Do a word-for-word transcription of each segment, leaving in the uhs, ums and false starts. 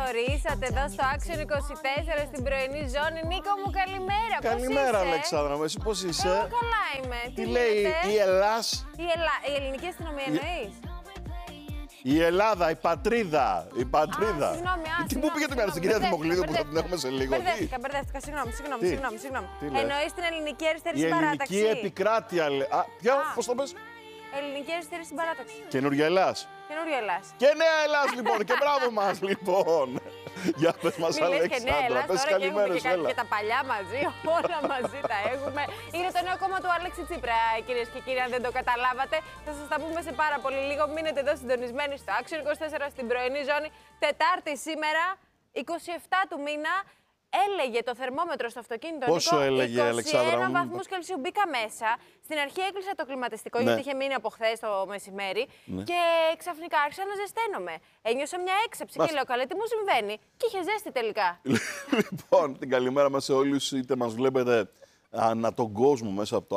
καλωσορίσατε εδώ στο Action είκοσι τέσσερα στην πρωινή ζώνη. Νίκο μου, καλημέρα. Καλημέρα, πώς είσαι? Αλεξάνδρα μου, εσύ πώς είσαι? Εγώ καλά είμαι. Τι, Τι λέει η Ελλάς? Η, Ελλά... η ελληνική αστυνομία η... εννοείς? Η Ελλάδα, η πατρίδα, η πατρίδα. Α, συγγνώμη, α, Τι μου πήγατε μέρα στην κυρία Δημοκλήδου που θα την έχουμε σε λίγο? Μπερδεύτηκα, μπερδεύτηκα, συγγνώμη, συγγνώμη, συγγνώμη, συγγνώμη. Εννοείς την ελληνική αριστερή η συμπαράταξη? Η ελληνική επικράτεια, α, ποια, Α. πώς το πες? Ελληνική αριστερή συμπαράταξη. Καινούργια Ελλάς. Καινούργια Ελλάς. Και νέα Ελλάς λοιπόν, και μπράβο μας λοιπόν. Για πες μας, Αλεξάνδρα, πες καλημέρες, και, έλα. και τα παλιά μαζί, όλα μαζί τα έχουμε. Είναι το νέο κόμμα του Αλέξη Τσίπρα, κυρίες και κύριοι, αν δεν το καταλάβατε. Θα σας τα πούμε σε πάρα πολύ λίγο. Μείνετε εδώ συντονισμένοι στο Action είκοσι τέσσερα στην πρωινή ζώνη. Τετάρτη σήμερα, είκοσι επτά του μήνα. Έλεγε το θερμόμετρο στο αυτοκίνητο. Πόσο Νίκο, έλεγε, Αλεξάνδρα μου? είκοσι ένα βαθμούς Κελσίου. Μπήκα μέσα. Στην αρχή έκλεισα το κλιματιστικό, ναι. γιατί είχε μείνει από χθες το μεσημέρι. Ναι. Και ξαφνικά άρχισα να ζεσταίνομαι. Ένιωσα μια έξεψη Μας... και λέω: καλέ, τι μου συμβαίνει? Και είχε ζέστη τελικά. Λοιπόν, την καλημέρα μας σε όλους. Είτε μας βλέπετε ανά τον κόσμο μέσα από το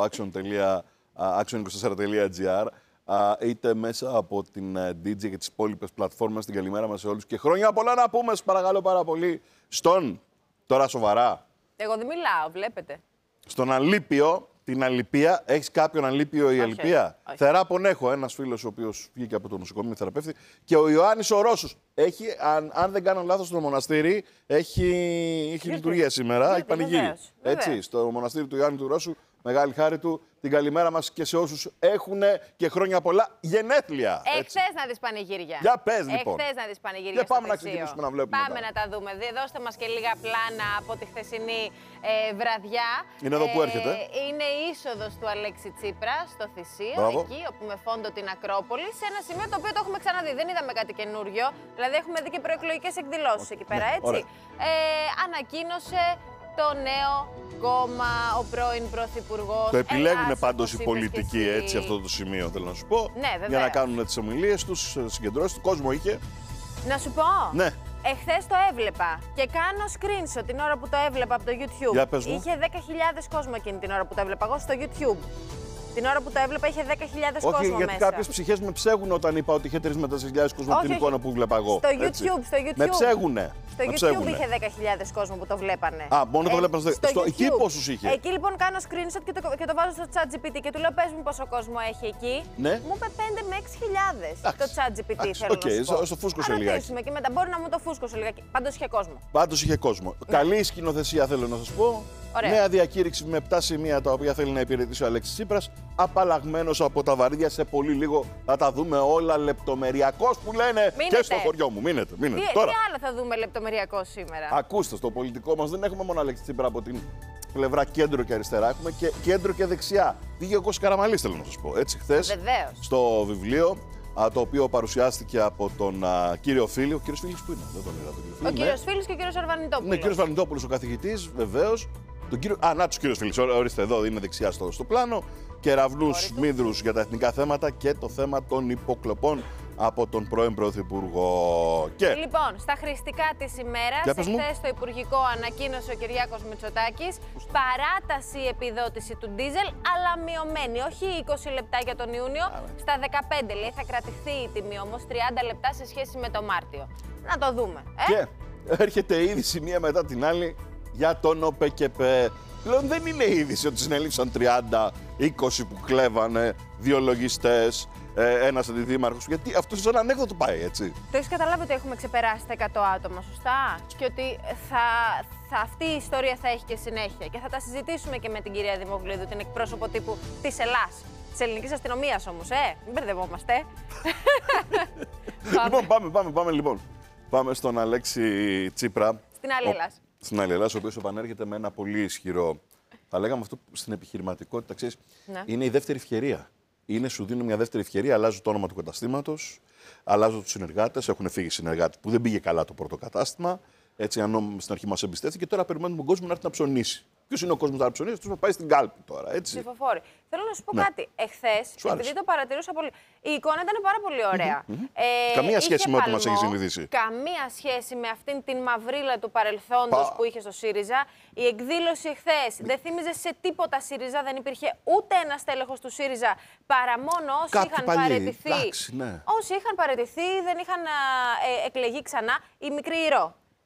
action είκοσι τέσσερα τελεία τζι άρ, είτε μέσα από την ντι τζέι και τις υπόλοιπες πλατφόρμες. Την καλημέρα μας σε όλους. Και χρόνια πολλά να πούμε, σας παρακαλώ πάρα πολύ, στον. Τώρα σοβαρά. Εγώ δεν μιλάω, βλέπετε. Στον Αλίπιο, την Αλιπία, έχεις κάποιον Αλίπιο ή Αλιπία? Θεράπον έχω, ένας φίλος ο οποίος βγήκε από το νοσοκομείο θεραπεύτη. Και ο Ιωάννης ο Ρώσος. Έχει, αν, αν δεν κάνω λάθος, στο μοναστήρι έχει, έχει λειτουργία σήμερα. Έχει πανηγύρι. Έτσι, στο μοναστήρι του Ιωάννη του Ρώσου. Μεγάλη χάρη του. Την καλημέρα μας και σε όσους έχουν και χρόνια πολλά γενέθλια. Εχθές να δεις πανηγύρια. Για πες λοιπόν. Εχθές να δεις πανηγύρια. Για πάμε να ξεκινήσουμε να βλέπουμε. Πάμε μετά. να τα δούμε. Δώστε μας και λίγα πλάνα από τη χθεσινή ε, βραδιά. Είναι εδώ που έρχεται. Ε, είναι η είσοδος του Αλέξη Τσίπρα στο Θησίο. Μπράβο. Εκεί όπου με φόντο την Ακρόπολη. Σε ένα σημείο το οποίο το έχουμε ξαναδεί. Δεν είδαμε κάτι καινούριο. Δηλαδή έχουμε δει και προεκλογικές εκδηλώσεις εκεί πέρα, ναι, έτσι. Ε, ανακοίνωσε το νέο κόμμα, ο πρώην πρωθυπουργός. Το επιλέγουν πάντως οι πολιτικοί, έτσι, αυτό το σημείο θέλω να σου πω. Ναι, βεβαίως. Για να κάνουν τις ομιλίες τους, συγκεντρώσεις του. Κόσμο είχε. Να σου πω. Ναι. Εχθές το έβλεπα και κάνω screenshot την ώρα που το έβλεπα από το YouTube. Για πες μου. Είχε δέκα χιλιάδες κόσμο εκείνη την ώρα που το έβλεπα εγώ στο YouTube. Την ώρα που το έβλεπα είχε δέκα χιλιάδες κόσμο μέσα. Όχι, γιατί κάποιες ψυχές με ψέγουν όταν είπα ότι είχε τρεις με τέσσερις χιλιάδες κόσμο από την εικόνα που βλέπα εγώ. Στο YouTube, στο YouTube. Με ψέγουνε. Στο με YouTube ψέγουνε. είχε δέκα χιλιάδες κόσμο που το βλέπανε. Α, μόνο το ε, βλέπανε στο, στο YouTube. Εκεί πόσους είχε? Εκεί λοιπόν κάνω screenshot και το, και το βάζω στο ChatGPT και του λέω: πες μου πόσο κόσμο έχει εκεί. Ναι. Μου είπε πέντε με έξι χιλιάδες. Το ChatGPT θέλω okay, να σου πω. Στο φούσκωσε λιγάκι. Και μετά μπορεί να μου το φούσκωσε λιγάκι. Πάντως είχε κόσμο. Πάντως είχε κόσμο. Ναι. Καλή σκηνοθεσία θέλω να σας πω. Ωραία. Νέα διακήρυξη με επτά σημεία τα οποία θέλει να υπηρετήσει ο Αλέξης Τσίπρας. Απαλλαγμένος από τα βαρύδια, σε πολύ λίγο θα τα δούμε όλα λεπτομεριακώς που λένε. Μείνετε. Και στο χωριό μου. Μείνετε. μείνετε. Τι, Τώρα. τι άλλο θα δούμε λεπτομεριακώς σήμερα? Ακούστε, στο πολιτικό μας δεν έχουμε μόνο Αλέξη Τσίπρα από την πλευρά κέντρο και αριστερά. Έχουμε και κέντρο και δεξιά. Πήγε ο Κώστας Καραμανλής, θέλω να σας πω. Έτσι, χθες στο βιβλίο, α, το οποίο παρουσιάστηκε από τον α, κύριο Φίλη. Ο κύριος Φίλης που είναι? Δεν τον είδα τον κύριο Φίλη. Ο κύριος ναι. Φίλης και ο κύριος Αρβανιτόπουλος. Ναι, ο κύριος Αρβανιτόπουλος, ο καθηγητής, βεβαίως. Τον κύριο... Α, να τους κύριος Φίλης, ορίστε εδώ, είναι δεξιά στο, στο πλάνο. Κεραυνούς Μύδρους για τα εθνικά θέματα και το θέμα των υποκλοπών από τον πρώην Πρωθυπουργό. Και... Λοιπόν, στα χρηστικά της ημέρας, εχθές στο Υπουργικό ανακοίνωσε ο Κυριάκος Μητσοτάκης παράταση επιδότηση του ντίζελ, αλλά μειωμένη. Όχι είκοσι λεπτά για τον Ιούνιο, στα δεκαπέντε λέει θα κρατηθεί η τιμή, όμως τριάντα λεπτά σε σχέση με το Μάρτιο. Να το δούμε. Ε? Και έρχεται η είδηση μία μετά την άλλη για τον ΟΠΕΚΕΠΕ. Πλέον δεν είναι είδηση ότι συνελήφθησαν τριάντα είκοσι που κλέβανε, δύο λογιστές, ε, ένας αντιδήμαρχος. Γιατί αυτό σαν ανέκδοτο πάει, έτσι. Το έχεις καταλάβει ότι έχουμε ξεπεράσει τα εκατό άτομα, σωστά? Και ότι θα, θα, αυτή η ιστορία θα έχει και συνέχεια. Και θα τα συζητήσουμε και με την κυρία Δημοκλήδου, την εκπρόσωπο τύπου της Ελλάς. Της ελληνικής αστυνομίας όμως, ε! Μην μπερδευόμαστε. Λοιπόν, πάμε, πάμε, πάμε λοιπόν. Πάμε στον Αλέξη Τσίπρα. Στην άλλη Ελλάς. Στην άλλη Ελλάς, ο οποίος επανέρχεται με ένα πολύ ισχυρό. Θα λέγαμε αυτό στην επιχειρηματικότητα, ξέρεις, ναι. Είναι η δεύτερη ευκαιρία. Είναι, σου δίνω μια δεύτερη ευκαιρία, αλλάζω το όνομα του καταστήματος, αλλάζω τους συνεργάτες, έχουν φύγει συνεργάτες που δεν πήγε καλά το πρώτο κατάστημα. Έτσι, αν στην αρχή μας εμπιστεύτηκε, τώρα περιμένουμε τον κόσμο να έρθει να ψωνίσει. Ποιος είναι ο κόσμος να ψωνίσει, αυτός θα πάει στην κάλπη τώρα. Έτσι. Ψηφοφόροι. Θέλω να σου πω ναι. κάτι. Εχθές, επειδή το παρατηρούσα πολύ. Η εικόνα ήταν πάρα πολύ ωραία. Mm-hmm. ε, καμία σχέση με ό,τι μας έχει συνηθίσει. Καμία σχέση με αυτήν την μαυρίλα του παρελθόντος Πα. που είχε στο ΣΥΡΙΖΑ. Η εκδήλωση εχθές δεν θύμιζε σε τίποτα ΣΥΡΙΖΑ. Δεν υπήρχε ούτε ένας τέλεχος του ΣΥΡΙΖΑ παρά μόνο όσοι Κάτι είχαν παλιοί. παραιτηθεί. Λάξι, ναι. Όσοι είχαν παραιτηθεί, δεν είχαν ε, εκλεγεί ξανά. Η μικρή Ηρώ.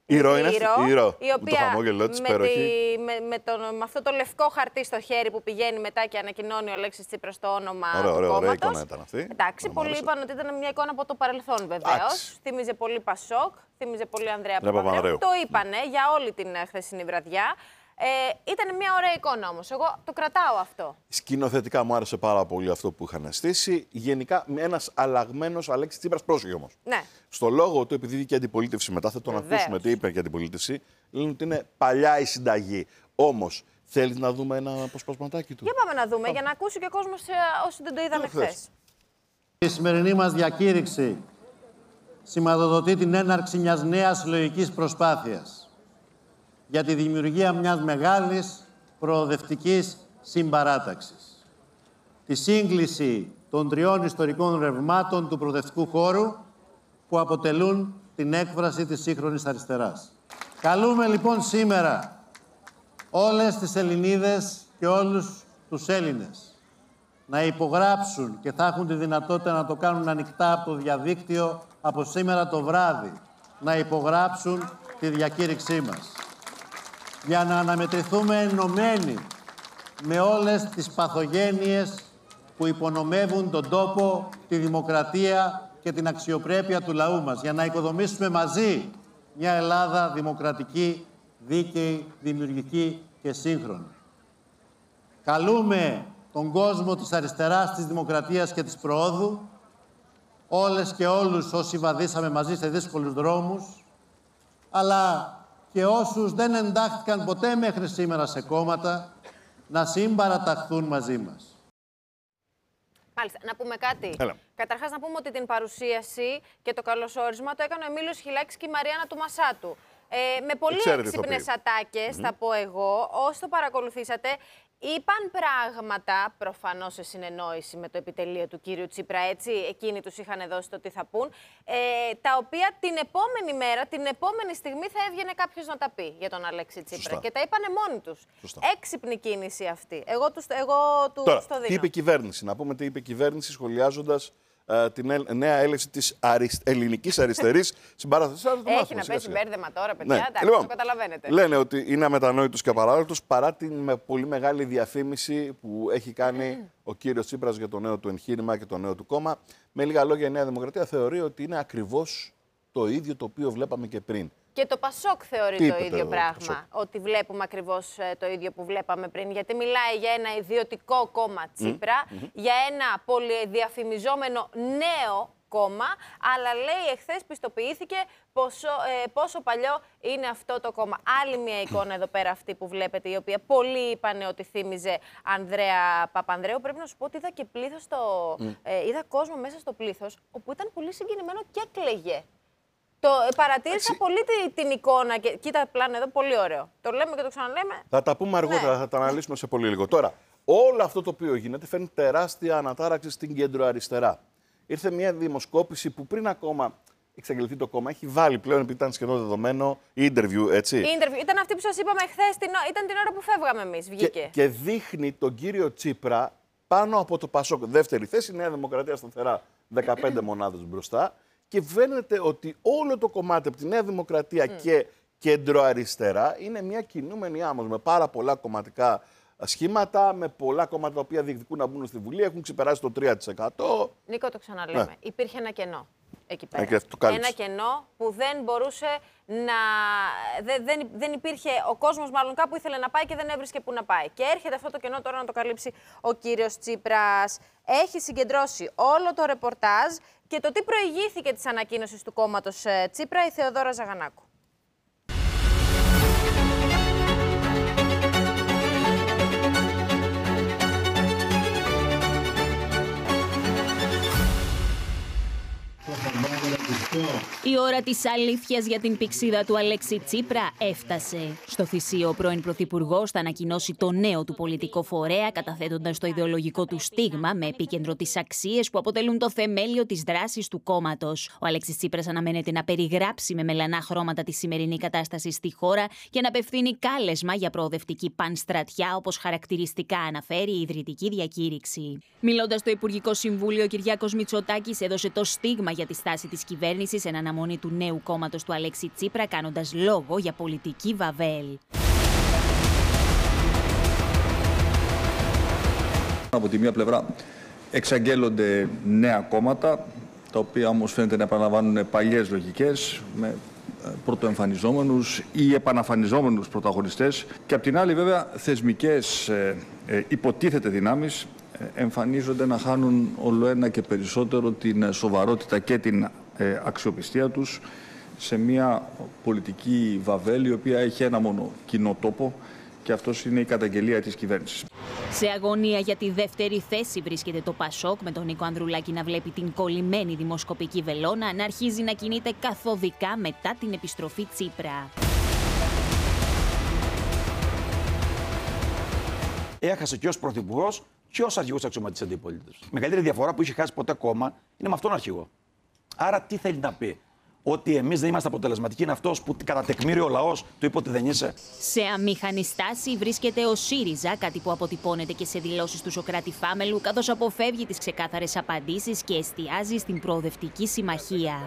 Η Ρο είναι αυτή, η Ρο, η οποία το χαμόγελο της, με, τη, με, με, τον, με αυτό το λευκό χαρτί στο χέρι που πηγαίνει μετά και ανακοινώνει ο Αλέξης Τσίπρας το όνομα ωραίο, του ωραίο, κόμματος. ωραία εικόνα ήταν αυτή. Εντάξει, πολλοί είπαν ότι ήταν μια εικόνα από το παρελθόν βεβαίως. Θύμιζε πολύ Πασόκ, θύμιζε πολύ Ανδρέα Παπανδρέου. Το είπανε για όλη την χθεσινή βραδιά. Ε, ήταν μια ωραία εικόνα όμως. Εγώ το κρατάω αυτό. Σκηνοθετικά μου άρεσε πάρα πολύ αυτό που είχαν στήσει. Γενικά, ένας αλλαγμένος Αλέξης Τσίπρας, πρόσεχε όμως. Ναι. Στο λόγο του, επειδή βγήκε αντιπολίτευση μετά, θα τον Βεβαίως. ακούσουμε τι είπε και αντιπολίτευση, λένε ότι είναι παλιά η συνταγή. Όμως, θέλεις να δούμε ένα αποσπασματάκι του? Για πάμε να δούμε, για να ακούσει και ο κόσμος όσοι δεν το είδαμε χθες. Η σημερινή μας διακήρυξη σηματοδοτεί την έναρξη μιας νέας συλλογικής προσπάθειας για τη δημιουργία μιας μεγάλης προοδευτικής συμπαράταξης. Τη σύγκληση των τριών ιστορικών ρευμάτων του προοδευτικού χώρου που αποτελούν την έκφραση της σύγχρονης αριστεράς. Καλούμε λοιπόν σήμερα όλες τις Ελληνίδες και όλους τους Έλληνες να υπογράψουν, και θα έχουν τη δυνατότητα να το κάνουν ανοιχτά από το διαδίκτυο από σήμερα το βράδυ, να υπογράψουν τη διακήρυξή μας, για να αναμετρηθούμε ενωμένοι με όλες τις παθογένειες που υπονομεύουν τον τόπο, τη δημοκρατία και την αξιοπρέπεια του λαού μας, για να οικοδομήσουμε μαζί μια Ελλάδα δημοκρατική, δίκαιη, δημιουργική και σύγχρονη. Καλούμε τον κόσμο της αριστεράς, της δημοκρατίας και της προόδου, όλες και όλους όσοι βαδίσαμε μαζί σε δύσκολους δρόμους, αλλά και όσους δεν εντάχθηκαν ποτέ μέχρι σήμερα σε κόμματα, να συμπαραταχθούν μαζί μας. Μάλιστα. Να πούμε κάτι. Έλα. Καταρχάς να πούμε ότι την παρουσίαση και το καλωσόρισμα το έκανε ο Εμίλιος Χιλάκης και η Μαριάννα του Μασάτου. Ε, με πολύ έξυπνες ατάκες, mm-hmm. θα πω εγώ, όσοι το παρακολουθήσατε, είπαν πράγματα, προφανώς σε συνεννόηση με το επιτελείο του κύριου Τσίπρα, έτσι, εκείνοι τους είχαν δώσει το τι θα πούν, ε, τα οποία την επόμενη μέρα, την επόμενη στιγμή θα έβγαινε κάποιος να τα πει για τον Αλέξη Τσίπρα. Σωστά. Και τα είπανε μόνοι τους. Σωστά. Έξυπνη κίνηση αυτή. Εγώ, τους, εγώ του Τώρα, το δίνω. Τι είπε η κυβέρνηση, να πούμε τι είπε η κυβέρνηση σχολιάζοντας Uh, την νέα έλευση της αρισ... ελληνικής αριστερής συμπαράθεσης. Έχει να πέσει μπέρδεμα τώρα, παιδιά, ναι. εντάξει, λοιπόν, το καταλαβαίνετε. Λένε ότι είναι αμετανόητος και απαράδεκτος παρά την με πολύ μεγάλη διαφήμιση που έχει κάνει mm. ο κύριος Τσίπρας για το νέο του εγχείρημα και το νέο του κόμμα. Με λίγα λόγια, η Νέα Δημοκρατία θεωρεί ότι είναι ακριβώς το ίδιο το οποίο βλέπαμε και πριν. Και το Πασόκ θεωρεί Τι το ίδιο το πράγμα, Πασόκ. Ότι βλέπουμε ακριβώς το ίδιο που βλέπαμε πριν. Γιατί μιλάει για ένα ιδιωτικό κόμμα Τσίπρα, mm-hmm. για ένα πολυδιαφημιζόμενο νέο κόμμα, αλλά λέει εχθές πιστοποιήθηκε πόσο, ε, πόσο παλιό είναι αυτό το κόμμα. Άλλη μια εικόνα εδώ πέρα αυτή που βλέπετε, η οποία πολλοί είπαν ότι θύμιζε Ανδρέα Παπανδρέου. Πρέπει να σου πω ότι είδα και πλήθος στο, mm. ε, είδα κόσμο μέσα στο πλήθος, όπου ήταν πολύ συγκινημένο και έκλαιγε. Το παρατήρησα Έτσι. πολύ την εικόνα και κοίτα πλάνο εδώ, πολύ ωραίο. Το λέμε και το ξαναλέμε. Θα τα πούμε αργότερα, ναι. θα τα αναλύσουμε σε πολύ λίγο. Τώρα, όλο αυτό το οποίο γίνεται φέρνει τεράστια ανατάραξη στην κέντρο-αριστερά. Ήρθε μια δημοσκόπηση που πριν ακόμα εξαγγελθεί το κόμμα, έχει βάλει πλέον, επειδή ήταν σχεδόν δεδομένο, interview, έτσι. Interview. Ήταν αυτή που σας είπαμε χθες, την... ήταν την ώρα που φεύγαμε εμείς, βγήκε. Και, και δείχνει τον κύριο Τσίπρα πάνω από το Πασόκ. Δεύτερη θέση, Νέα Δημοκρατία σταθερά, δεκαπέντε μονάδες μπροστά. Και φαίνεται ότι όλο το κομμάτι από τη Νέα Δημοκρατία mm. και κέντρο-αριστερά είναι μια κινούμενη άμμος με πάρα πολλά κομματικά σχήματα, με πολλά κόμματα τα οποία διεκδικούν να μπουν στη Βουλή, έχουν ξεπεράσει το τρία τοις εκατό. Νίκο, το ξαναλέμε. Ναι. Υπήρχε ένα κενό εκεί πέρα. Ε, ένα κενό που δεν μπορούσε να... Δεν, δεν, δεν υπήρχε... Ο κόσμος μάλλον κάπου ήθελε να πάει και δεν έβρισκε που να πάει. Και έρχεται αυτό το κενό τώρα να το καλύψει ο κύριος Τσίπρας. Έχει συγκεντρώσει όλο το ρεπορτάζ και το τι προηγήθηκε της ανακοίνωσης του κόμματος Τσίπρα, η Θεοδόρα Ζαγανάκου. Η ώρα της αλήθειας για την πηξίδα του Αλέξη Τσίπρα έφτασε. Στο θυσίο, ο πρώην Πρωθυπουργός θα ανακοινώσει το νέο του πολιτικό φορέα, καταθέτοντας το ιδεολογικό του στίγμα με επίκεντρο τις αξίες που αποτελούν το θεμέλιο της δράσης του κόμματος. Ο Αλέξης Τσίπρας αναμένεται να περιγράψει με μελανά χρώματα τη σημερινή κατάσταση στη χώρα και να απευθύνει κάλεσμα για προοδευτική πανστρατιά, όπως χαρακτηριστικά αναφέρει η ιδρυτική διακήρυξη. Μιλώντας στο Υπουργικό Συμβούλιο, ο Κυριάκος Μητσοτάκης έδωσε το στίγμα για τη στάση της κυβέρνησης κυβέρνησης εν αναμονή του νέου κόμματος του Αλέξη Τσίπρα, κάνοντας λόγο για πολιτική βαβέλ. Από τη μία πλευρά εξαγγέλλονται νέα κόμματα, τα οποία όμως φαίνεται να επαναλαμβάνουν παλιές λογικές, με πρωτοεμφανιζόμενους ή επαναφανιζόμενους πρωταγωνιστές. Και απ' την άλλη, βέβαια, θεσμικές ε, ε, υποτίθεται δυνάμεις ε, εμφανίζονται να χάνουν όλο ένα και περισσότερο την σοβαρότητα και την ε, αξιοπιστία τους σε μια πολιτική βαβέλ, η οποία έχει ένα μόνο κοινό τόπο, και αυτός είναι η καταγγελία της κυβέρνησης. Σε αγωνία για τη δεύτερη θέση βρίσκεται το Πασόκ, με τον Νίκο Ανδρουλάκη να βλέπει την κολλημένη δημοσκοπική βελόνα να αρχίζει να κινείται καθοδικά μετά την επιστροφή Τσίπρα. Έχασε και ως πρωθυπουργός και ως αρχηγός αξιωματικής αντιπολίτευσης. Η μεγαλύτερη διαφορά που είχε χάσει ποτέ κόμμα είναι με αυτόν τον αρχηγό. Άρα τι θέλει να πει? Ότι εμείς δεν είμαστε αποτελεσματικοί, είναι αυτός που κατά τεκμήριο ο λαός του είπε ότι δεν είσαι? Σε αμήχανη στάση βρίσκεται ο ΣΥΡΙΖΑ, κάτι που αποτυπώνεται και σε δηλώσεις του Σωκράτη Φάμελου, καθώς αποφεύγει τις ξεκάθαρες απαντήσεις και εστιάζει στην προοδευτική συμμαχία.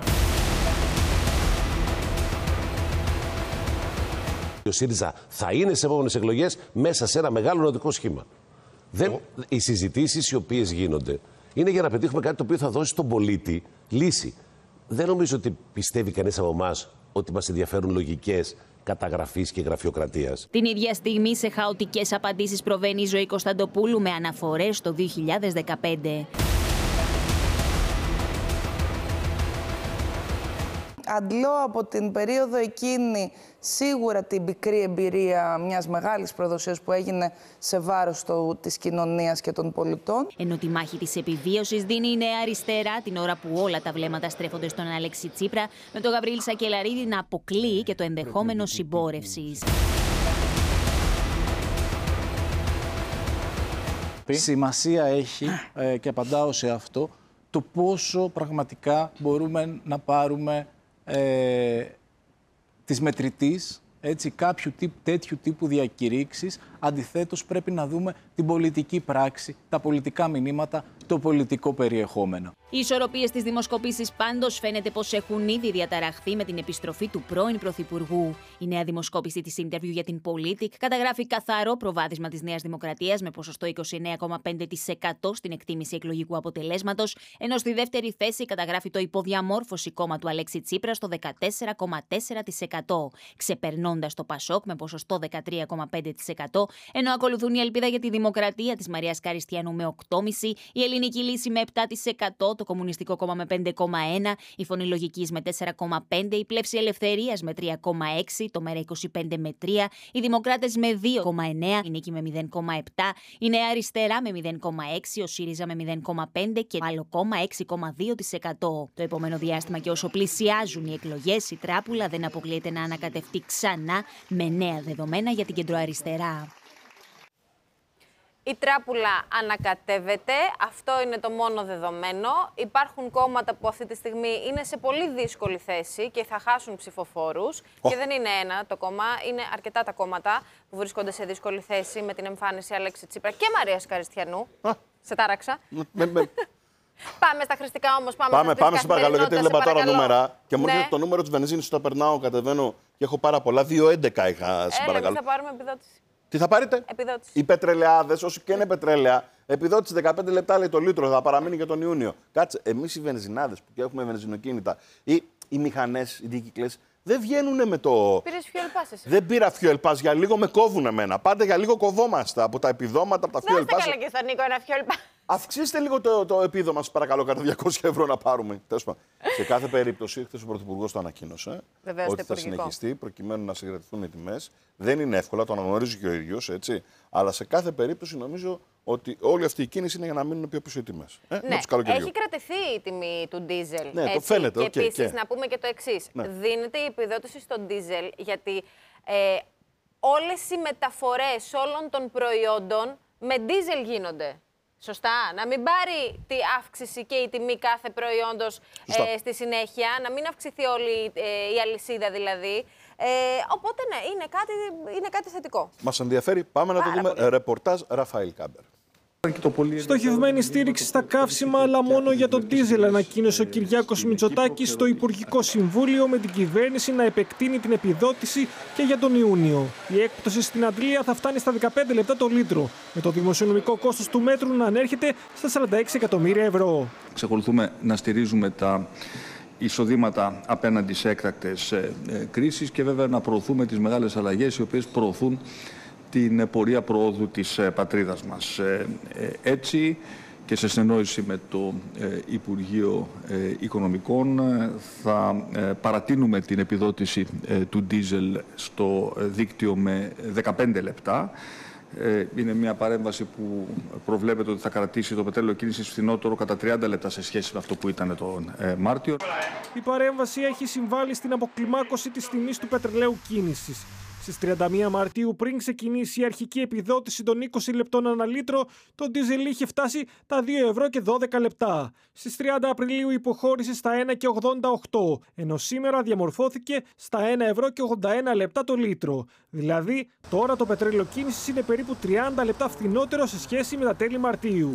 Ο ΣΥΡΙΖΑ θα είναι σε επόμενες εκλογές μέσα σε ένα μεγάλο νοτικό σχήμα. Δεν, οι συζητήσεις οι οποίες γίνονται είναι για να πετύχουμε κάτι το οποίο θα δώσει στον πολίτη λύση. Δεν νομίζω ότι πιστεύει κανείς από εμάς ότι μας ενδιαφέρουν λογικές καταγραφής και γραφειοκρατίας. Την ίδια στιγμή, σε χαοτικές απαντήσεις προβαίνει η Ζωή Κωνσταντοπούλου με αναφορές στο δύο χιλιάδες δεκαπέντε. Αντλώ από την περίοδο εκείνη σίγουρα την πικρή εμπειρία μιας μεγάλης προδοσίας που έγινε σε βάρος το, της κοινωνίας και των πολιτών. Ενώ τη μάχη της επιβίωσης δίνει η Νέα Αριστερά, την ώρα που όλα τα βλέμματα στρέφονται στον Αλέξη Τσίπρα, με τον Γαβρίλη Σακελαρίδη να αποκλείει και το ενδεχόμενο συμπόρευσης. Σημασία έχει, ε, και απαντάω σε αυτό, το πόσο πραγματικά μπορούμε να πάρουμε ε, της μετρητής, έτσι, κάποιου τύπου, τέτοιου τύπου διακηρύξεις. Αντιθέτως, πρέπει να δούμε την πολιτική πράξη, τα πολιτικά μηνύματα, το πολιτικό περιεχόμενο. Οι ισορροπίες της δημοσκοπήσης πάντως φαίνεται πως έχουν ήδη διαταραχθεί με την επιστροφή του πρώην Πρωθυπουργού. Η νέα δημοσκόπηση της Interview για την Politic καταγράφει καθαρό προβάδισμα της Νέας Δημοκρατίας με ποσοστό είκοσι εννέα κόμμα πέντε τοις εκατό στην εκτίμηση εκλογικού αποτελέσματος, ενώ στη δεύτερη θέση καταγράφει το υποδιαμόρφωση κόμμα του Αλέξη Τσίπρα στο δεκατέσσερα κόμμα τέσσερα τοις εκατό, ξεπερνώντας το Πασόκ με ποσοστό δεκατρία κόμμα πέντε τοις εκατό, ενώ ακολουθούν η Ελπίδα για τη Δημοκρατία της Μαρίας Καριστιανού με οκτώ κόμμα πέντε τοις εκατό, η Ελληνική Λύση με επτά τοις εκατό, το Κομμουνιστικό Κόμμα με πέντε κόμμα ένα τοις εκατό, η Φωνή Λογικής με τέσσερα κόμμα πέντε τοις εκατό, η Πλεύση Ελευθερίας με τρία κόμμα έξι τοις εκατό, το Μέρα είκοσι πέντε με τρία τοις εκατό, οι Δημοκράτες με δύο κόμμα εννέα τοις εκατό, η Νίκη με μηδέν κόμμα επτά τοις εκατό, η Νέα Αριστερά με μηδέν κόμμα έξι τοις εκατό, ο ΣΥΡΙΖΑ με μηδέν κόμμα πέντε τοις εκατό και άλλο κόμμα έξι κόμμα δύο τοις εκατό. Το επόμενο διάστημα και όσο πλησιάζουν οι εκλογές, η τράπουλα δεν αποκλείεται να ανακατευτεί ξανά με νέα δεδομένα για την κεντροαριστερά. Η τράπουλα ανακατεύεται, αυτό είναι το μόνο δεδομένο. Υπάρχουν κόμματα που αυτή τη στιγμή είναι σε πολύ δύσκολη θέση και θα χάσουν ψηφοφόρους. Oh. Και δεν είναι ένα το κόμμα, είναι αρκετά τα κόμματα που βρίσκονται σε δύσκολη θέση με την εμφάνιση Αλέξη Τσίπρα και Μαρίας Καριστιανού. Oh. Σε τάραξα. Πάμε στα χρηστικά όμως. Πάμε, πάμε, πάμε σε παρακαλώ, γιατί έβλεπα τώρα νούμερα. Και μου έρχεται ναι. το νούμερο της βενζίνης όταν περνάω, κατεβαίνω και έχω πάρα πολλά. δύο έντεκα είχα, σε παρακαλώ. θα πάρουμε επιδότηση. Τι θα πάρετε? Επιδότηση. Οι πετρελαιάδες, όσοι και είναι πετρέλαια, επιδότηση δεκαπέντε λεπτά λέει το λίτρο, θα παραμείνει και τον Ιούνιο. Κάτσε, εμείς οι βενζινάδες που και έχουμε βενζινοκίνητα ή οι μηχανές, οι δίκυκλες, δεν βγαίνουν με το. Πήρες fuel pass εσύ? Δεν πήρα fuel pass, για λίγο με κόβουν εμένα. Πάντα για λίγο κοβόμαστε από τα επιδόματα, από τα fuel pass. Να είστε καλά και στον Νίκο ένα fuel pass. Αυξήστε λίγο το, το επίδομα, σας παρακαλώ, κατά διακόσια ευρώ να πάρουμε. Σε κάθε περίπτωση, χθες ο Πρωθυπουργός το ανακοίνωσε. Βεβαίως, ότι θα συνεχιστεί προκειμένου να συγκρατηθούν οι τιμές. Δεν είναι εύκολα, το αναγνωρίζει και ο ίδιος, έτσι. Αλλά σε κάθε περίπτωση νομίζω ότι όλη αυτή η κίνηση είναι για να μείνουν πιο πίσω οι τιμές. Ε, ναι, έχει κρατηθεί η τιμή του ντίζελ. Ναι, έτσι. Το φαίνεται. Και okay, επίσης και... να πούμε και το εξής. Ναι. Δίνεται η επιδότηση στον ντίζελ γιατί ε, όλες οι μεταφορές όλων των προϊόντων με ντίζελ γίνονται. Σωστά. Να μην πάρει τη αύξηση και η τιμή κάθε προϊόντος ε, στη συνέχεια, να μην αυξηθεί όλη ε, η αλυσίδα δηλαδή. Ε, οπότε ναι, είναι κάτι, είναι κάτι θετικό. Μας ενδιαφέρει. Πάμε να Πάρα το δούμε. Πολύ. Ρεπορτάζ Ραφαήλ Κάμπερ. Στοχευμένη στήριξη στα καύσιμα, αλλά μόνο για τον ντίζελ, ανακοίνωσε ο Κυριάκος Μητσοτάκης στο Υπουργικό Συμβούλιο, με την κυβέρνηση να επεκτείνει την επιδότηση και για τον Ιούνιο. Η έκπτωση στην αντλία θα φτάνει στα δεκαπέντε λεπτά το λίτρο, με το δημοσιονομικό κόστος του μέτρου να ανέρχεται στα σαράντα έξι εκατομμύρια ευρώ. Εξακολουθούμε να στηρίζουμε τα εισοδήματα απέναντι σε έκτακτες ε, ε, κρίσεις και βέβαια να προωθούμε τις μεγάλες αλλαγές οι οποίες προωθούν την πορεία προόδου της ε, πατρίδας μας. Ε, ε, έτσι και σε συνεννόηση με το ε, Υπουργείο ε, Οικονομικών ε, θα ε, παρατείνουμε την επιδότηση ε, του ντίζελ στο δίκτυο με δεκαπέντε λεπτά. Είναι μια παρέμβαση που προβλέπεται ότι θα κρατήσει το πετρέλαιο κίνησης φθηνότερο κατά τριάντα λεπτά σε σχέση με αυτό που ήταν τον Μάρτιο. Η παρέμβαση έχει συμβάλει στην αποκλιμάκωση της τιμής του πετρελαίου κίνησης. Στις τριάντα μία Μαρτίου, πριν ξεκινήσει η αρχική επιδότηση των είκοσι λεπτών ανά λίτρο, το ντίζελ είχε φτάσει τα δύο ευρώ και δώδεκα λεπτά. Στις τριάντα Απριλίου υποχώρησε στα ένα και ογδόντα οκτώ, ενώ σήμερα διαμορφώθηκε στα ένα ευρώ και ογδόντα ένα λεπτά το λίτρο. Δηλαδή, τώρα το πετρέλαιο κίνησης είναι περίπου τριάντα λεπτά φθηνότερο σε σχέση με τα τέλη Μαρτίου.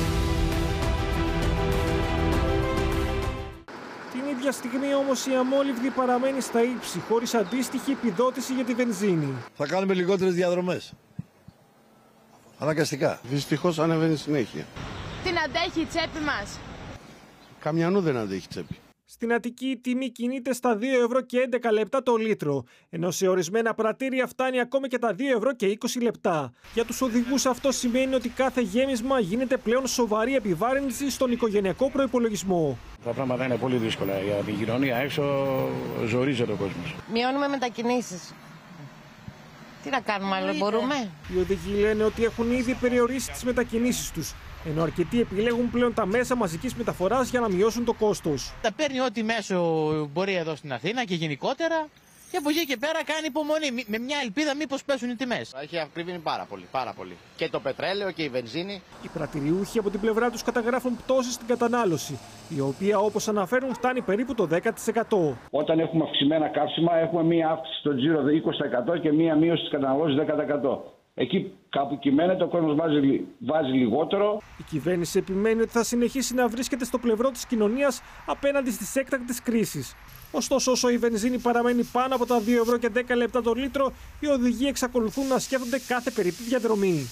Την ίδια στιγμή όμως η αμόλυβδη παραμένει στα ύψη, χωρίς αντίστοιχη επιδότηση για τη βενζίνη. Θα κάνουμε λιγότερες διαδρομές. Αναγκαστικά. Δυστυχώς ανεβαίνει συνέχεια. Την αντέχει η τσέπη μας? Καμιανού δεν αντέχει η τσέπη. Στην Αττική η τιμή κινείται στα δύο ευρώ και έντεκα λεπτά το λίτρο, ενώ σε ορισμένα πρατήρια φτάνει ακόμα και τα δύο ευρώ και είκοσι λεπτά. Για τους οδηγούς αυτό σημαίνει ότι κάθε γέμισμα γίνεται πλέον σοβαρή επιβάρυνση στον οικογενειακό προϋπολογισμό. Τα πράγματα είναι πολύ δύσκολα για την κοινωνία, έξω ζορίζεται ο κόσμος. Μειώνουμε μετακινήσεις. Τι να κάνουμε άλλο, μπορούμε? Οι οδηγοί λένε ότι έχουν ήδη περιορίσει τις μετακινήσεις τους, ενώ αρκετοί επιλέγουν πλέον τα μέσα μαζικής μεταφοράς για να μειώσουν το κόστος. Τα παίρνει ό,τι μέσο μπορεί εδώ στην Αθήνα και γενικότερα, και από εκεί και πέρα κάνει υπομονή, με μια ελπίδα μήπως πέσουν οι τιμές. Έχει ακριβήνει πάρα πολύ, πάρα πολύ. Και το πετρέλαιο και η βενζίνη. Οι πρατηριούχοι από την πλευρά τους καταγράφουν πτώσεις στην κατανάλωση, η οποία όπως αναφέρουν φτάνει περίπου το δέκα τοις εκατό. Όταν έχουμε αυξημένα καύσιμα, έχουμε μία αύξηση στο τζίρο είκοσι τοις εκατό και μία μείωση στις καταναλώσεις δέκα τοις εκατό. Εκεί κάπου κυμαίνεται, ο κόσμος βάζει, βάζει λιγότερο. Η κυβέρνηση επιμένει ότι θα συνεχίσει να βρίσκεται στο πλευρό της κοινωνίας απέναντι στις έκτακτες κρίσεις. Ωστόσο, όσο η βενζίνη παραμένει πάνω από τα δύο ευρώ και δέκα λεπτά το λίτρο, οι οδηγοί εξακολουθούν να σκέφτονται κάθε περίπτωση διαδρομή.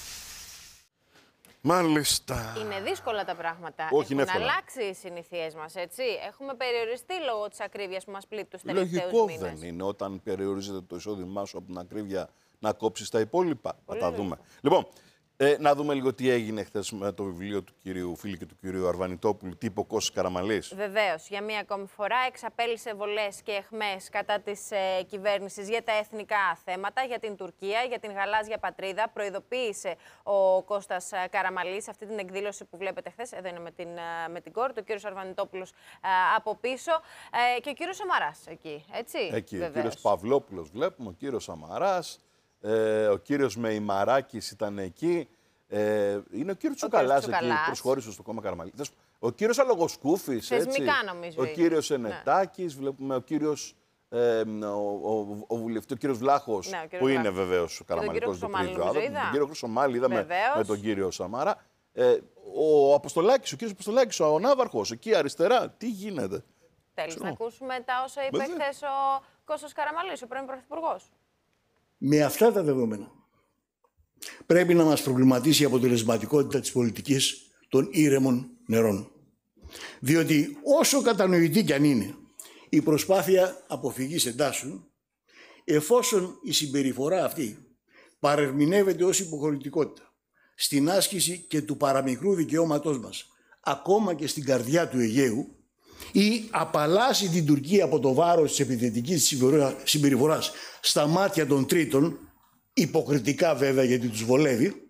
Μάλιστα. Είναι δύσκολα τα πράγματα. Όχι, Έχουν εύκολα. αλλάξει οι συνήθειές μας, έτσι. Έχουμε περιοριστεί λόγω της ακρίβειας που μας πλήττει τους τελευταίους Λογικό μήνες. δεν είναι όταν περιορίζεται το εισόδημά σου από την ακρίβεια να κόψεις τα υπόλοιπα. Θα τα δούμε. Λοιπόν, ε, να δούμε λίγο τι έγινε χθες με το βιβλίο του κυρίου Φίλη και του κυρίου Αρβανιτόπουλου, τι είπε ο Κώστας Καραμαλής. Βεβαίως, για μία ακόμη φορά εξαπέλυσε βολές και αιχμές κατά της ε, κυβέρνησης για τα εθνικά θέματα, για την Τουρκία, για την γαλάζια πατρίδα. Προειδοποίησε ο Κώστας Καραμαλής αυτή την εκδήλωση που βλέπετε χθες. Εδώ είναι με την, με την κόρη, ο κύριος Αρβανιτόπουλος ε, από πίσω ε, και ο κύριος Σαμαράς εκεί, έτσι. Εκεί, ο κύριος Παυλόπουλος βλέπουμε, ο κύριος Σαμαράς. Ε, ο κύριος Μεϊμαράκης ήταν εκεί. Ε, είναι ο κύριος Τσουκαλάς εκεί, προσχώρησε στο κόμμα Καραμαλή. Ο κύριος Αλογοσκούφης, έτσι. Νομίζω, ο κύριος Ενετάκης, ναι. Βλέπουμε ο κύριος, ε, ο, ο, ο βουλευτής, ο κύριος Βλάχος, ναι, ο κύριος που Βλάχος. Είναι βεβαίως ο Καραμαλικός του Πρίδου. Τον κύριο Χρυσομάλη είδαμε με τον κύριο Σαμάρα. Ε, ο Αποστολάκης, ο κύριος Αποστολάκης, ο Ναύαρχος, εκεί αριστερά. Τι γίνεται. Θέλεις να ακούσουμε τα όσα είπε χθες ο Κώστας Καραμαλής, ο πρώην Πρωθυπουργός. Με αυτά τα δεδομένα πρέπει να μας προβληματίσει η αποτελεσματικότητα της πολιτικής των ήρεμων νερών. Διότι όσο κατανοητή κι αν είναι η προσπάθεια αποφυγής εντάσεων, εφόσον η συμπεριφορά αυτή παρερμηνεύεται ως υποχωρητικότητα στην άσκηση και του παραμικρού δικαιώματός μας, ακόμα και στην καρδιά του Αιγαίου, ή απαλλάσσει την Τουρκία από το βάρος της επιθετικής συμπεριφοράς στα μάτια των τρίτων, υποκριτικά βέβαια γιατί τους βολεύει,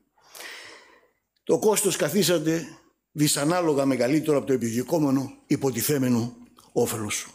το κόστος καθίσατε δυσανάλογα μεγαλύτερο από το επιδιωκόμενο υποτιθέμενο όφελος.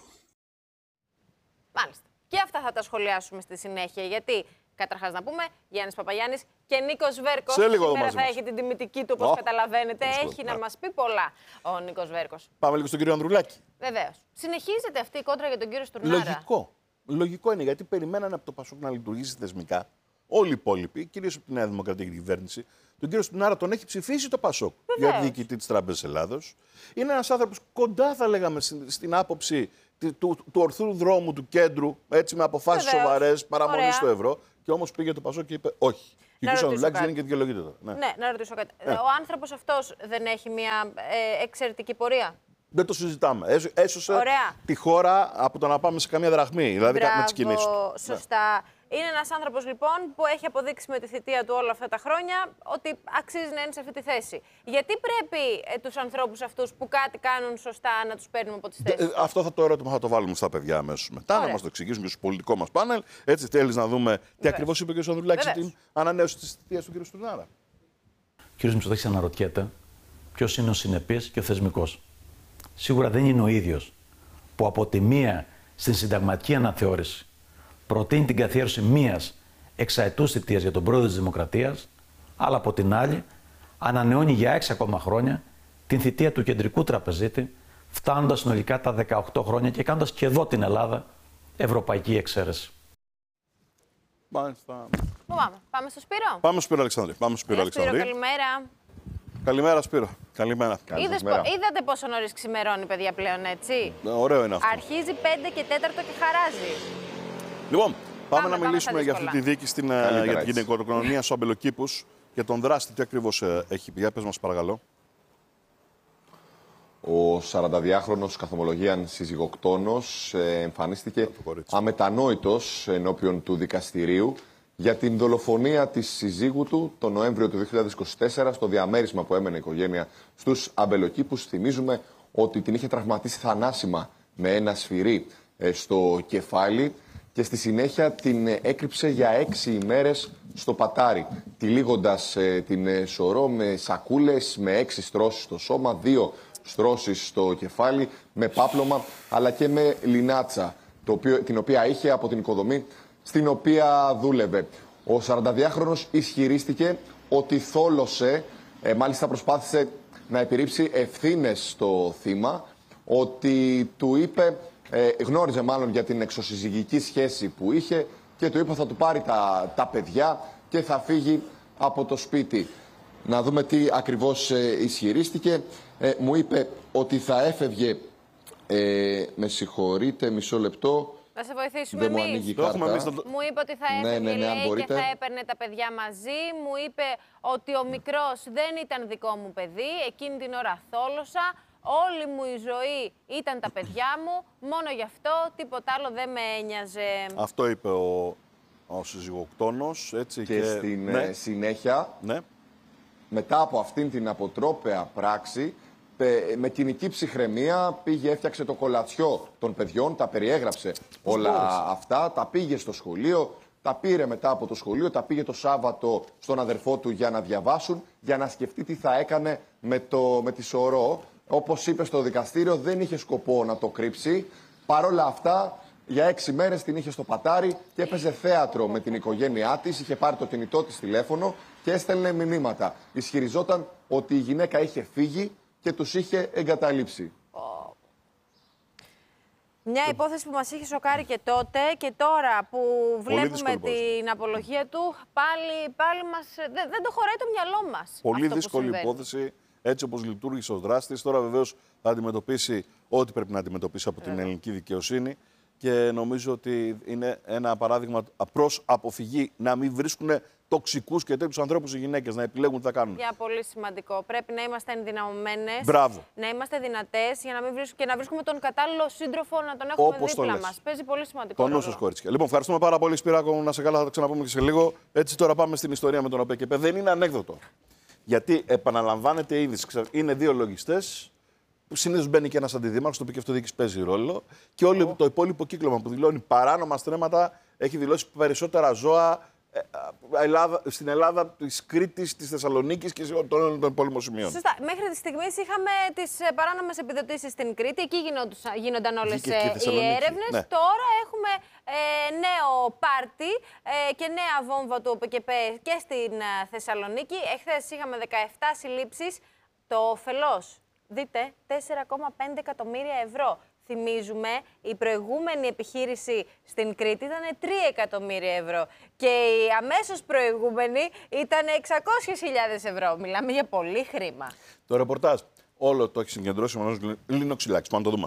Μάλιστα. Και αυτά θα τα σχολιάσουμε στη συνέχεια, γιατί καταρχάς να πούμε, Γιάννης Παπαγιάννης και Νίκος Βέρκος. Σήμερα θα έχει την τιμητική του, όπως oh. καταλαβαίνετε. Έχει Ευχαριστώ. να μας πει πολλά ο Νίκος Βέρκος. Πάμε λίγο στον κύριο Ανδρουλάκη. Βεβαίως. Συνεχίζεται αυτή η κόντρα για τον κύριο Στουρνάρα. Λογικό. Λογικό είναι, γιατί περιμένανε από το Πασόκ να λειτουργήσει θεσμικά. όλοι οι υπόλοιποι, κυρίως από τη Νέα Δημοκρατία και την κυβέρνηση, τον κύριο Στουρνάρα τον έχει ψηφίσει το Πασόκ για διοικητή της Τράπεζας Ελλάδος. Είναι ένας άνθρωπος κοντά, θα λέγαμε, στην, στην άποψη του, του, του ορθού δρόμου του κέντρου, έτσι, με αποφάσεις σοβαρές, παραμονή στο ευρώ. Και όμως πήγε το Πασόκ και είπε όχι. Και ο κ. Ανδρουλάκης δεν είναι και δικαιολογείται τώρα. Ναι. ναι, να ρωτήσω κάτι. Ναι. Ο άνθρωπος αυτός δεν έχει μια ε, εξαιρετική πορεία. Δεν το συζητάμε. Έσωσε Ωραία. τη χώρα από το να πάμε σε καμία δραχμή. Δηλαδή Μπράβο, με τις κινήσεις του. Σωστά. Ναι. Είναι ένας άνθρωπος λοιπόν που έχει αποδείξει με τη θητεία του όλα αυτά τα χρόνια ότι αξίζει να είναι σε αυτή τη θέση. Γιατί πρέπει ε, τους ανθρώπους αυτούς που κάτι κάνουν σωστά να τους παίρνουμε από τις θέσεις? Ε, αυτό θα το ερώτημα θα το βάλουμε στα παιδιά αμέσως μετά, Ωραία. να μας το εξηγήσουν και στο πολιτικό μας πάνελ. Έτσι θέλεις να δούμε Βεβαίως. τι ακριβώς είπε ο κ. Ανδρουλάκης στην ανανέωση της θητείας του κ. Στουρνάρα. Ο κ. Μητσοτάκης αναρωτιέται ποιος είναι ο συνεπής και ο θεσμικός. Σίγουρα δεν είναι ο ίδιος που από τη μία στην συνταγματική αναθεώρηση προτείνει την καθιέρωση μίας εξαετούς θητείας για τον πρόεδρο της Δημοκρατίας, αλλά από την άλλη ανανεώνει για έξι ακόμα χρόνια την θητεία του κεντρικού τραπεζίτη, φτάνοντας συνολικά τα δεκαοκτώ χρόνια και κάνοντας και εδώ την Ελλάδα ευρωπαϊκή εξαίρεση. Μάλιστα. Πού πάμε, πάμε στο Σπύρο. Πάμε στο Σπύρο Αλεξάνδρη. Πάμε στο Σπύρο, Σπύρο, καλημέρα. Καλημέρα, Σπύρο. Καλημέρα. Είδες, είδατε πόσο νωρίς ξημερώνει, παιδιά, πλέον, έτσι. Ναι, ωραίο είναι αυτό. Αρχίζει πέντε και τέταρτο και χαράζει. Λοιπόν, πάμε, πάμε να πάμε μιλήσουμε για αυτή τη δίκη στην, για την γυναικοκτονία στους Αμπελοκήπους και τον δράστη. Τι ακριβώς έχει πει? Πες μας, παρακαλώ. Ο σαρανταδυάχρονος καθομολογίαν συζυγοκτόνος εμφανίστηκε αμετανόητος ενώπιον του δικαστηρίου για την δολοφονία της συζύγου του τον Νοέμβριο του δύο χιλιάδες είκοσι τέσσερα στο διαμέρισμα που έμενε η οικογένεια στους Αμπελοκήπους. Θυμίζουμε ότι την είχε τραυματίσει θανάσιμα με ένα σφυρί στο κεφάλι και στη συνέχεια την έκρυψε για έξι ημέρες στο πατάρι, τυλίγοντας την σωρό με σακούλες, με έξι στρώσεις στο σώμα, δύο στρώσεις στο κεφάλι, με πάπλωμα αλλά και με λινάτσα, το οποίο, την οποία είχε από την οικοδομή στην οποία δούλευε. Ο σαρανταδυάχρονος ισχυρίστηκε ότι θόλωσε, ε, μάλιστα προσπάθησε να επιρρύψει ευθύνες στο θύμα, ότι του είπε, ε, γνώριζε μάλλον για την εξωσυζυγική σχέση που είχε και του είπε θα του πάρει τα, τα παιδιά και θα φύγει από το σπίτι. Να δούμε τι ακριβώς ε, ισχυρίστηκε. Ε, μου είπε ότι θα έφευγε, ε, με συγχωρείτε, μισό λεπτό. Να σε βοηθήσουμε εμείς. εμείς. Μου είπε ότι θα έφευγε, ναι, ναι, ναι, λέει, και θα έπαιρνε τα παιδιά μαζί. Μου είπε ότι ο μικρός δεν ήταν δικό μου παιδί. Εκείνη την ώρα θόλωσα. Όλη μου η ζωή ήταν τα παιδιά μου. Μόνο γι' αυτό τίποτα άλλο δεν με ένοιαζε. Αυτό είπε ο, ο συζυγοκτόνος. Έτσι, και, και στην ναι. συνέχεια, ναι. μετά από αυτήν την αποτρόπαια πράξη, με κοινική ψυχραιμία πήγε, έφτιαξε το κολατσιό των παιδιών, τα περιέγραψε όλα μπορείς. αυτά, τα πήγε στο σχολείο, τα πήρε μετά από το σχολείο, τα πήγε το Σάββατο στον αδερφό του για να διαβάσουν, για να σκεφτεί τι θα έκανε με, το, με τη σωρό. Όπως είπε στο δικαστήριο, δεν είχε σκοπό να το κρύψει. Παρ' όλα αυτά, για έξι μέρες την είχε στο πατάρι και έπαιζε θέατρο με την οικογένειά της, είχε πάρει το κινητό της τηλέφωνο και έστελνε μηνύματα. Ισχυριζόταν ότι η γυναίκα είχε φύγει και τους είχε εγκαταλείψει. Oh. Μια υπόθεση που μας είχε σοκάρει και τότε και τώρα που βλέπουμε την απολογία του, πάλι, πάλι μας, δεν, δεν το χωράει το μυαλό μας. Πολύ δύσκολη υπόθεση, έτσι όπως λειτουργήσε ο δράστης. Τώρα βεβαίως θα αντιμετωπίσει ό,τι πρέπει να αντιμετωπίσει από την ελληνική δικαιοσύνη και νομίζω ότι είναι ένα παράδειγμα προς αποφυγή να μην βρίσκουν τοξικούς και τέτοιους ανθρώπους οι γυναίκες, να επιλέγουν τι θα κάνουν. Για πολύ σημαντικό. Πρέπει να είμαστε ενδυναμωμένες, Μπράβο. να είμαστε δυνατές για να μην βρίσκουμε, και να βρίσκουμε τον κατάλληλο σύντροφο, να τον έχουμε όπως δίπλα μας. Παίζει πολύ σημαντικό ρόλο. Το νου σας, κορίτσια. Λοιπόν, ευχαριστούμε πάρα πολύ, Σπυράκο. Να σε καλά, θα τα ξαναπούμε και σε λίγο. Έτσι, τώρα πάμε στην ιστορία με τον ΟΠΕΚΕΠΕ. Δεν είναι ανέκδοτο. Γιατί επαναλαμβάνεται η είδηση. Είναι δύο λογιστές. Συνήθως μπαίνει και ένας αντιδήμαρχος, το οποίο και αυτοδιοίκηση παίζει ρόλο. Και όλο oh. το υπόλοιπο κύκλωμα που δηλώνει παράνομα στρέμματα έχει δηλώσει περισσότερα ζώα ε, Ελλάδα, στην Ελλάδα της Κρήτης, της Θεσσαλονίκης και των όλων των πόλεμων σημείων. Σωστά. Μέχρι τη στιγμή είχαμε τις παράνομες επιδοτήσεις στην Κρήτη. Εκεί γίνονταν όλες οι έρευνες. Ναι. Τώρα έχουμε ε, νέο πάρτι ε, και νέα βόμβα του ΟΠΕΚΕΠΕ και στην Θεσσαλονίκη. Εχθές είχαμε δεκαεπτά συλλήψεις. Το όφελος, δείτε, τέσσερα κόμμα πέντε εκατομμύρια ευρώ. θυμίζουμε, η προηγούμενη επιχείρηση στην Κρήτη ήταν τρία εκατομμύρια ευρώ και η αμέσως προηγούμενη ήταν εξακόσιες χιλιάδες ευρώ. Μιλάμε για πολύ χρήμα. Το ρεπορτάζ όλο το έχει συγκεντρώσει ο Μανώλης Λινοξυλάκης. Πάμε να το δούμε.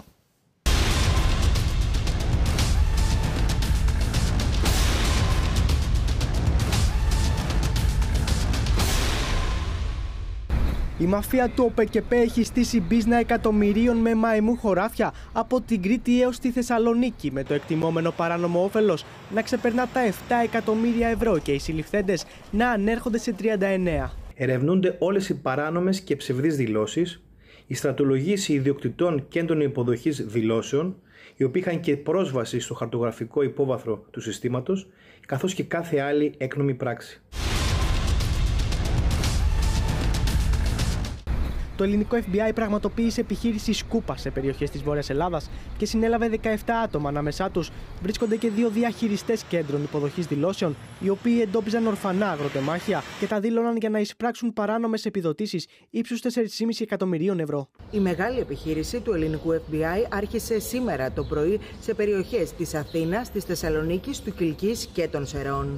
Η μαφία του ΟΠΕΚΕΠΕ έχει στήσει μπίζνα εκατομμυρίων με μαϊμού χωράφια από την Κρήτη έως τη Θεσσαλονίκη, με το εκτιμόμενο παράνομο όφελος να ξεπερνά τα επτά εκατομμύρια ευρώ και οι συλληφθέντες να ανέρχονται σε τριάντα εννέα. Ερευνούνται όλες οι παράνομες και ψευδείς δηλώσεις, η στρατολογήση ιδιοκτητών κέντρων υποδοχής δηλώσεων, οι οποίοι είχαν και πρόσβαση στο χαρτογραφικό υπόβαθρο του συστήματος, καθώς και κάθε άλλη έκνομη πράξη. Το ελληνικό εφ μπι άι πραγματοποίησε επιχείρηση Σκούπα σε περιοχές της Βόρειας Ελλάδας και συνέλαβε δεκαεπτά άτομα. Ανάμεσά τους βρίσκονται και δύο διαχειριστές κέντρων υποδοχής δηλώσεων, οι οποίοι εντόπιζαν ορφανά αγροτεμάχια και τα δήλωναν για να εισπράξουν παράνομες επιδοτήσεις ύψους τέσσερα κόμμα πέντε εκατομμυρίων ευρώ. Η μεγάλη επιχείρηση του ελληνικού εφ μπι άι άρχισε σήμερα το πρωί σε περιοχές της Αθήνας, της Θεσσαλονίκης, του Κιλκής και των Σερών.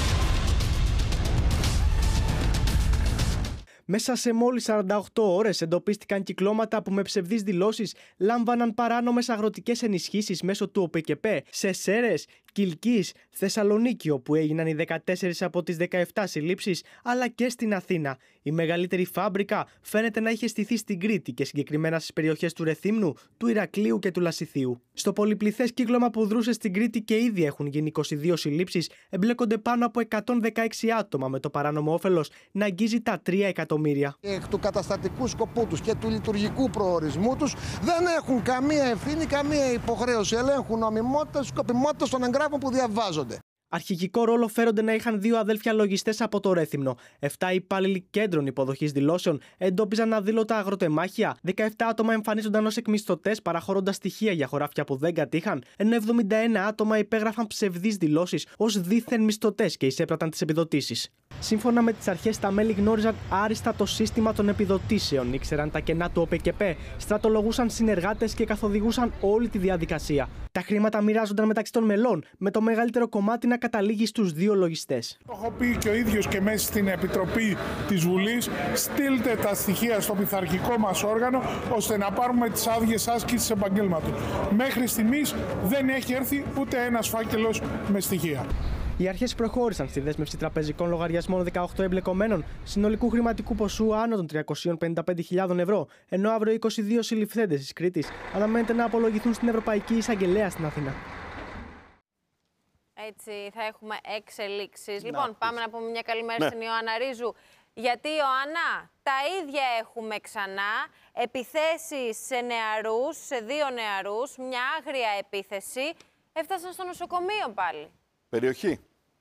Μέσα σε μόλις σαράντα οκτώ ώρες εντοπίστηκαν κυκλώματα που με ψευδείς δηλώσεις λάμβαναν παράνομες αγροτικές ενισχύσεις μέσω του ΟΠΕΚΕΠΕ σε Σέρρες, Κιλκής, Θεσσαλονίκη, όπου έγιναν οι δεκατέσσερις από τις δεκαεπτά συλλήψεις, αλλά και στην Αθήνα. Η μεγαλύτερη φάμπρικα φαίνεται να είχε στηθεί στην Κρήτη και συγκεκριμένα στις περιοχές του Ρεθύμνου, του Ηρακλείου και του Λασιθίου. Στο πολυπληθές κύκλωμα που δρούσε στην Κρήτη και ήδη έχουν γίνει είκοσι δύο συλλήψεις, εμπλέκονται πάνω από εκατόν δεκαέξι άτομα, με το παράνομο όφελος να αγγίζει τα τρία εκατομμύρια. Εκ του καταστατικού σκοπού τους και του λειτουργικού προορισμού τους δεν έχουν καμία ευθύνη, καμία υποχρέωση ελέγχου νομιμότητας, σκοπιμότητας των εγγράφων που διαβάζονται. Αρχηγικό ρόλο φέρονται να είχαν δύο αδέλφια λογιστές από το Ρέθυμνο. Επτά υπάλληλοι κέντρων υποδοχής δηλώσεων εντόπιζαν αδήλωτα αγροτεμάχια. δεκαεπτά άτομα εμφανίζονταν ως εκμισθωτές παραχωρώντας στοιχεία για χωράφια που δεν κατήχαν, ενώ εβδομήντα ένα άτομα υπέγραφαν ψευδείς δηλώσεις ως δίθεν μισθωτές και εισέπραταν τις επιδοτήσεις. Σύμφωνα με τις αρχές, τα μέλη γνώριζαν άριστα το σύστημα των επιδοτήσεων, ήξεραν τα κενά του ΟΠΕΚΕΠΕ, στρατολογούσαν συνεργάτες και καθοδηγούσαν όλη τη διαδικασία. Τα χρήματα μοιράζονταν μεταξύ των μελών, με το μεγαλύτερο κομμάτι να καταλήγει στους δύο λογιστές. Το έχω πει και ο ίδιος και μέσα στην Επιτροπή της Βουλής, στείλτε τα στοιχεία στο πειθαρχικό μας όργανο, ώστε να πάρουμε τις άδειες άσκησης επαγγέλματος. Μέχρι στιγμής δεν έχει έρθει ούτε ένας φάκελος με στοιχεία. Οι αρχές προχώρησαν στη δέσμευση τραπεζικών λογαριασμών δεκαοκτώ εμπλεκομένων συνολικού χρηματικού ποσού άνω των τριακόσιες πενήντα πέντε χιλιάδων ευρώ, ενώ αύριο είκοσι δύο συλληφθέντες της Κρήτης αναμένεται να απολογηθούν στην Ευρωπαϊκή Εισαγγελέα στην Αθήνα. Έτσι θα έχουμε εξελίξεις. Λοιπόν, πάμε να πούμε μια καλημέρα ναι. στην Ιωάννα Ρίζου. Γιατί, Ιωάννα, τα ίδια έχουμε ξανά. Επιθέσεις σε νεαρούς, σε δύο νεαρούς, μια άγρια επίθεση. Έφτασαν στο νοσοκομείο πάλι. Περιοχή.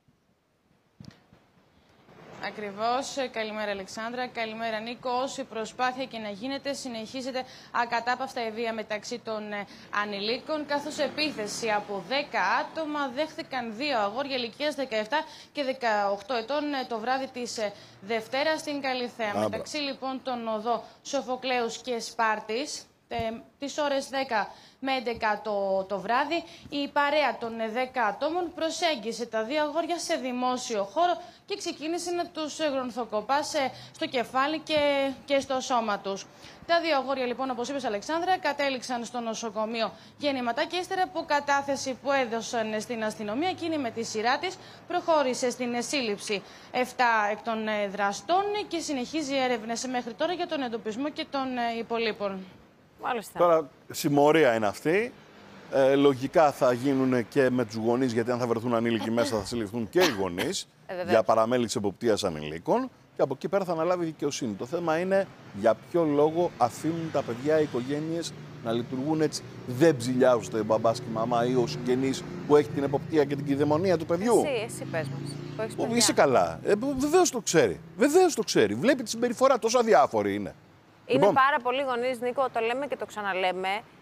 Ακριβώς. Καλημέρα Αλεξάνδρα, καλημέρα Νίκο. Όση προσπάθεια και να γίνεται, συνεχίζεται ακατάπαυστα η βία μεταξύ των ανηλίκων, καθώς επίθεση από δέκα άτομα δέχθηκαν δύο αγόρια ηλικίας δεκαεπτά και δεκαοκτώ ετών το βράδυ της Δευτέρας στην Καλιθέα. Άμπρα. Μεταξύ λοιπόν των οδό Σοφοκλέους και Σπάρτης, τις ώρες δέκα με έντεκα το, το βράδυ, η παρέα των δέκα ατόμων προσέγγισε τα δύο αγόρια σε δημόσιο χώρο και ξεκίνησε να τους γρονθοκοπά στο κεφάλι και, και στο σώμα τους. Τα δύο αγόρια, λοιπόν, όπως είπες Αλεξάνδρα, κατέληξαν στο νοσοκομείο γέννηματα και ύστερα από κατάθεση που έδωσαν στην αστυνομία, εκείνη με τη σειρά της προχώρησε στην σύλληψη επτά εκ των δραστών και συνεχίζει έρευνες μέχρι τώρα για τον εντοπισμό και των υπολείπων. Μάλιστα. Τώρα, συμμορία είναι αυτή. Ε, λογικά θα γίνουν και με τους γονείς, γιατί αν θα βρεθούν ανήλικοι μέσα θα συλληφθούν και οι γονείς ε, για παραμέληση εποπτείας ανηλίκων. Και από εκεί πέρα θα αναλάβει δικαιοσύνη. Το θέμα είναι για ποιο λόγο αφήνουν τα παιδιά, οι οικογένειες να λειτουργούν έτσι. Δεν ψηλιάζουν ο μπαμπάς και η μαμά ή ο συγγενής που έχει την εποπτεία και την κυδαιμονία του παιδιού. Εσύ, εσύ πες μας. Που είσαι καλά. Ε, βεβαίως το ξέρει. Βεβαίως το ξέρει. Βλέπει τη συμπεριφορά, τόσο αδιάφορη είναι. Είναι λοιπόν, πάρα πολλοί γονείς, Νίκο, το λέμε και το ξαναλέμε,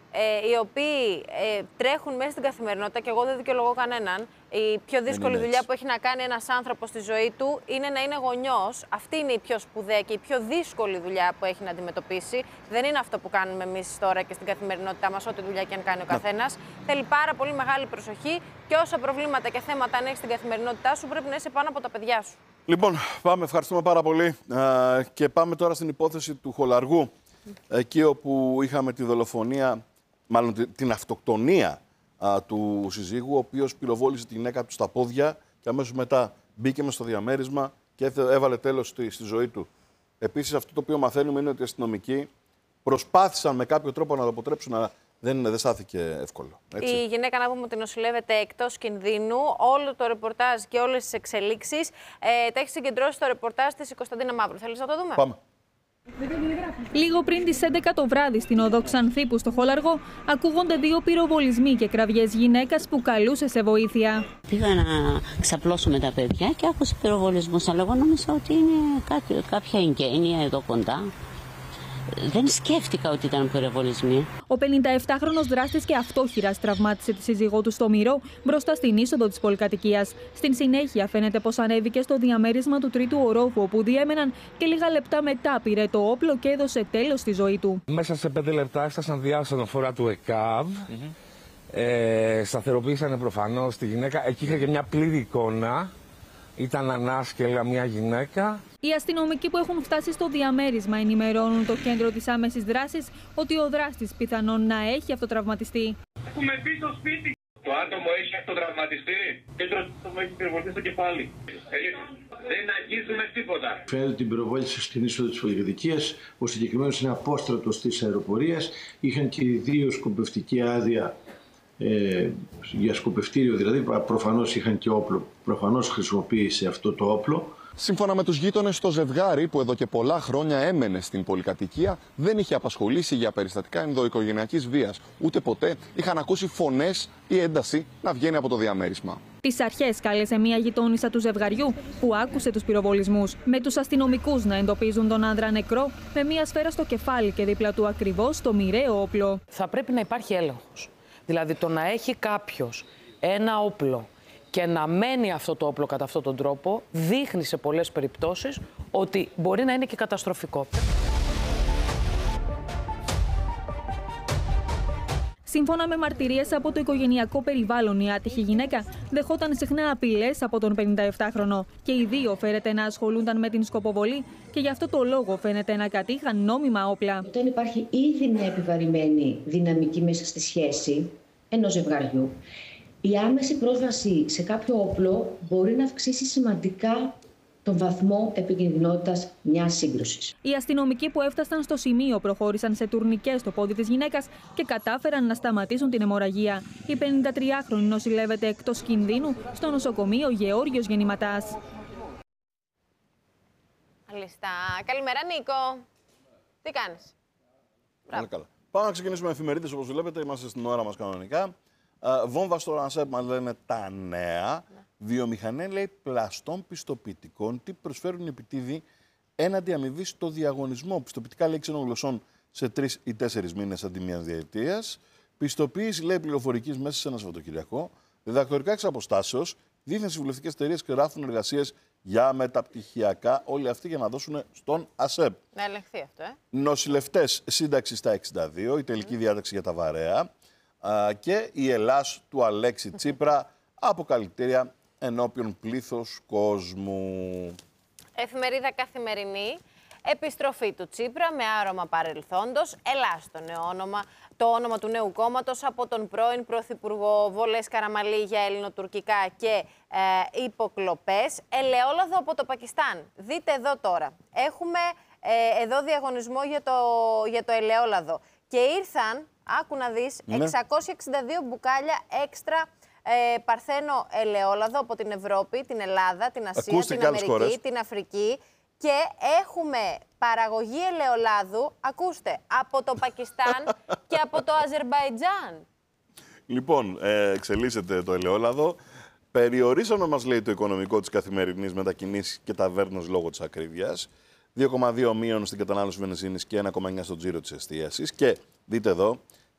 ε, οι οποίοι ε, τρέχουν μέσα στην καθημερινότητα, και εγώ δεν δικαιολογώ κανέναν. Η πιο δύσκολη δουλειά που έχει να κάνει ένας άνθρωπος στη ζωή του είναι να είναι γονιός. Αυτή είναι η πιο σπουδαία και η πιο δύσκολη δουλειά που έχει να αντιμετωπίσει. Δεν είναι αυτό που κάνουμε εμείς τώρα και στην καθημερινότητά μας, ό,τι δουλειά και αν κάνει ο καθένας. Θέλει πάρα πολύ μεγάλη προσοχή και όσα προβλήματα και θέματα αν έχεις στην καθημερινότητά σου, πρέπει να είσαι πάνω από τα παιδιά σου. Λοιπόν, πάμε, ευχαριστούμε πάρα πολύ. Ε, και πάμε τώρα στην υπόθεση του Χολαργού. Εκεί όπου είχαμε τη δολοφονία, μάλλον την αυτοκτονία α, του συζύγου, ο οποίος πυροβόλησε τη γυναίκα του στα πόδια και αμέσως μετά μπήκε μες στο διαμέρισμα και έβαλε τέλος στη, στη ζωή του. Επίσης, αυτό το οποίο μαθαίνουμε είναι ότι οι αστυνομικοί προσπάθησαν με κάποιο τρόπο να το αποτρέψουν, αλλά δεν, δεν στάθηκε εύκολο. Έτσι. Η γυναίκα, να πούμε, ότι νοσηλεύεται εκτός κινδύνου. Όλο το ρεπορτάζ και όλες τις εξελίξεις ε, τα έχει συγκεντρώσει το ρεπορτάζ της η Κωνσταντίνα Μαύρου. Θέλεις να το δούμε? Πάμε. Λίγο πριν τις έντεκα το βράδυ στην οδό Ξανθήπου στο Χολαργό, ακούγονται δύο πυροβολισμοί και κραυγές γυναίκας που καλούσε σε βοήθεια. Πήγα να ξαπλώσουμε τα παιδιά και άκουσα πυροβολισμούς, αλλά εγώ νόμιζα ότι είναι κάποιο, κάποια εγγένεια εδώ κοντά. Δεν σκέφτηκα ότι ήταν πυροβολισμοί. Ο πενηνταεφτάχρονος δράστης και αυτόχειρας τραυμάτισε τη σύζυγό του στο Μυρό μπροστά στην είσοδο της πολυκατοικίας. Στην συνέχεια φαίνεται πως ανέβηκε στο διαμέρισμα του τρίτου ορόφου, όπου διέμεναν, και λίγα λεπτά μετά πήρε το όπλο και έδωσε τέλος στη ζωή του. Μέσα σε πέντε λεπτά έφτασαν διάσωνοφορά του ΕΚΑΒ. Mm-hmm. ε, σταθεροποίησαν προφανώς τη γυναίκα. Εκεί είχα και μια πλήρη εικόνα. Ήταν ανάσκελα μια γυναίκα. Οι αστυνομικοί που έχουν φτάσει στο διαμέρισμα ενημερώνουν το κέντρο της άμεσης δράσης ότι ο δράστης πιθανόν να έχει αυτοτραυματιστεί. Έχουμε μπει στο σπίτι. Το άτομο έχει αυτοτραυματιστεί. Κέντρο του έχει πυροβοληθεί στο κεφάλι. Δεν αγγίζουμε τίποτα. Φαίνεται την πυροβόληση στην είσοδο της πολυκατοικίας. Ο συγκεκριμένος είναι απόστρατος της αεροπορίας. Είχαν και οι δύο σκοπευτική άδεια. Ε, για σκοπευτήριο, δηλαδή προφανώς είχαν και όπλο, προφανώς χρησιμοποίησε αυτό το όπλο. Σύμφωνα με τους γείτονες, το ζευγάρι που εδώ και πολλά χρόνια έμενε στην πολυκατοικία δεν είχε απασχολήσει για περιστατικά ενδοοικογενειακής βίας. Ούτε ποτέ είχαν ακούσει φωνές ή ένταση να βγαίνει από το διαμέρισμα. Τις αρχές κάλεσε μία γειτόνισσα του ζευγαριού που άκουσε τους πυροβολισμούς, με τους αστυνομικούς να εντοπίζουν τον άνδρα νεκρό με μία σφαίρα στο κεφάλι και δίπλα του ακριβώς το μοιραίο όπλο. Θα πρέπει να υπάρχει έλεγχος. Δηλαδή το να έχει κάποιος ένα όπλο και να μένει αυτό το όπλο κατά αυτόν τον τρόπο δείχνει σε πολλές περιπτώσεις ότι μπορεί να είναι και καταστροφικό. Σύμφωνα με μαρτυρίες από το οικογενειακό περιβάλλον, η άτυχη γυναίκα δεχόταν συχνά απειλές από τον πενηνταεφτάχρονο και οι δύο φέρεται να ασχολούνταν με την σκοποβολή και γι' αυτό το λόγο φαίνεται να κατήχαν νόμιμα όπλα. Όταν υπάρχει ήδη μια επιβαρημένη δυναμική μέσα στη σχέση ενός ζευγαριού, η άμεση πρόσβαση σε κάποιο όπλο μπορεί να αυξήσει σημαντικά τον βαθμό επικινδυνότητας μιας σύγκρουσης. Οι αστυνομικοί που έφτασαν στο σημείο προχώρησαν σε τουρνικές στο πόδι της γυναίκας και κατάφεραν να σταματήσουν την αιμορραγία. Η πενηντατριάχρονη νοσηλεύεται εκτός κινδύνου στο νοσοκομείο Γεώργιος Γεννηματάς. Μάλιστα. Καλημέρα, Νίκο. Τι κάνεις? Πολύ καλά. Πάμε να ξεκινήσουμε με εφημερίδες, όπως βλέπετε. Είμαστε στην ώρα μας κανονικά. Βόμβα στο Ρανσέπ, μας λένε τα νέα. Ναι. Βιομηχανία, λέει, πλαστών πιστοποιητικών. Τι προσφέρουν οι επιτίδοι έναντι αμοιβή στο διαγωνισμό. Πιστοποιητικά, λέει, ξένων γλωσσών σε τρεις ή τέσσερις μήνες αντί μιας διετίας. Πιστοποίηση, λέει, πληροφορικής μέσα σε ένα Σαββατοκυριακό. Διδακτορικά εξ αποστάσεως. Δίθεν συμβουλευτικές εταιρείες γράφουν εργασίες για μεταπτυχιακά. Όλοι αυτοί για να δώσουν στον ΑΣΕΠ. Να ελεγχθεί αυτό, ε. Νοσηλευτές, σύνταξη στα εξήντα δύο. Η τελική mm. διάταξη για τα βαρέα. Α, και η Ελλάς του Αλέξη Τσίπρα. Αποκαλυπτήρια ενώπιον πλήθος κόσμου. Εφημερίδα Καθημερινή. Επιστροφή του Τσίπρα με άρωμα παρελθόντος. Ελλάς το νέο όνομα, το όνομα του νέου κόμματος από τον πρώην Πρωθυπουργό. Βολές Καραμαλή για ελληνοτουρκικά και ε, υποκλοπές. Ελαιόλαδο από το Πακιστάν. Δείτε εδώ τώρα. Έχουμε ε, εδώ διαγωνισμό για το, για το ελαιόλαδο. Και ήρθαν, άκου να δεις, ναι. εξακόσια εξήντα δύο μπουκάλια έξτρα ε, παρθένο ελαιόλαδο από την Ευρώπη, την Ελλάδα, την Ασία, Ακούστε την Αμερική, χώρες. την Αφρική. Και έχουμε παραγωγή ελαιολάδου, ακούστε, από το Πακιστάν και από το Αζερμπαϊτζάν. Λοιπόν, ε, εξελίσσεται το ελαιόλαδο. Περιορίσαμε, μας λέει, το οικονομικό της καθημερινής μετακινήσεις και ταβέρνος λόγω της ακρίβειας. δύο κόμμα δύο μείον στην κατανάλωση βενζίνης και ένα κόμμα εννιά στο τζίρο της εστίασης. Και δείτε εδώ,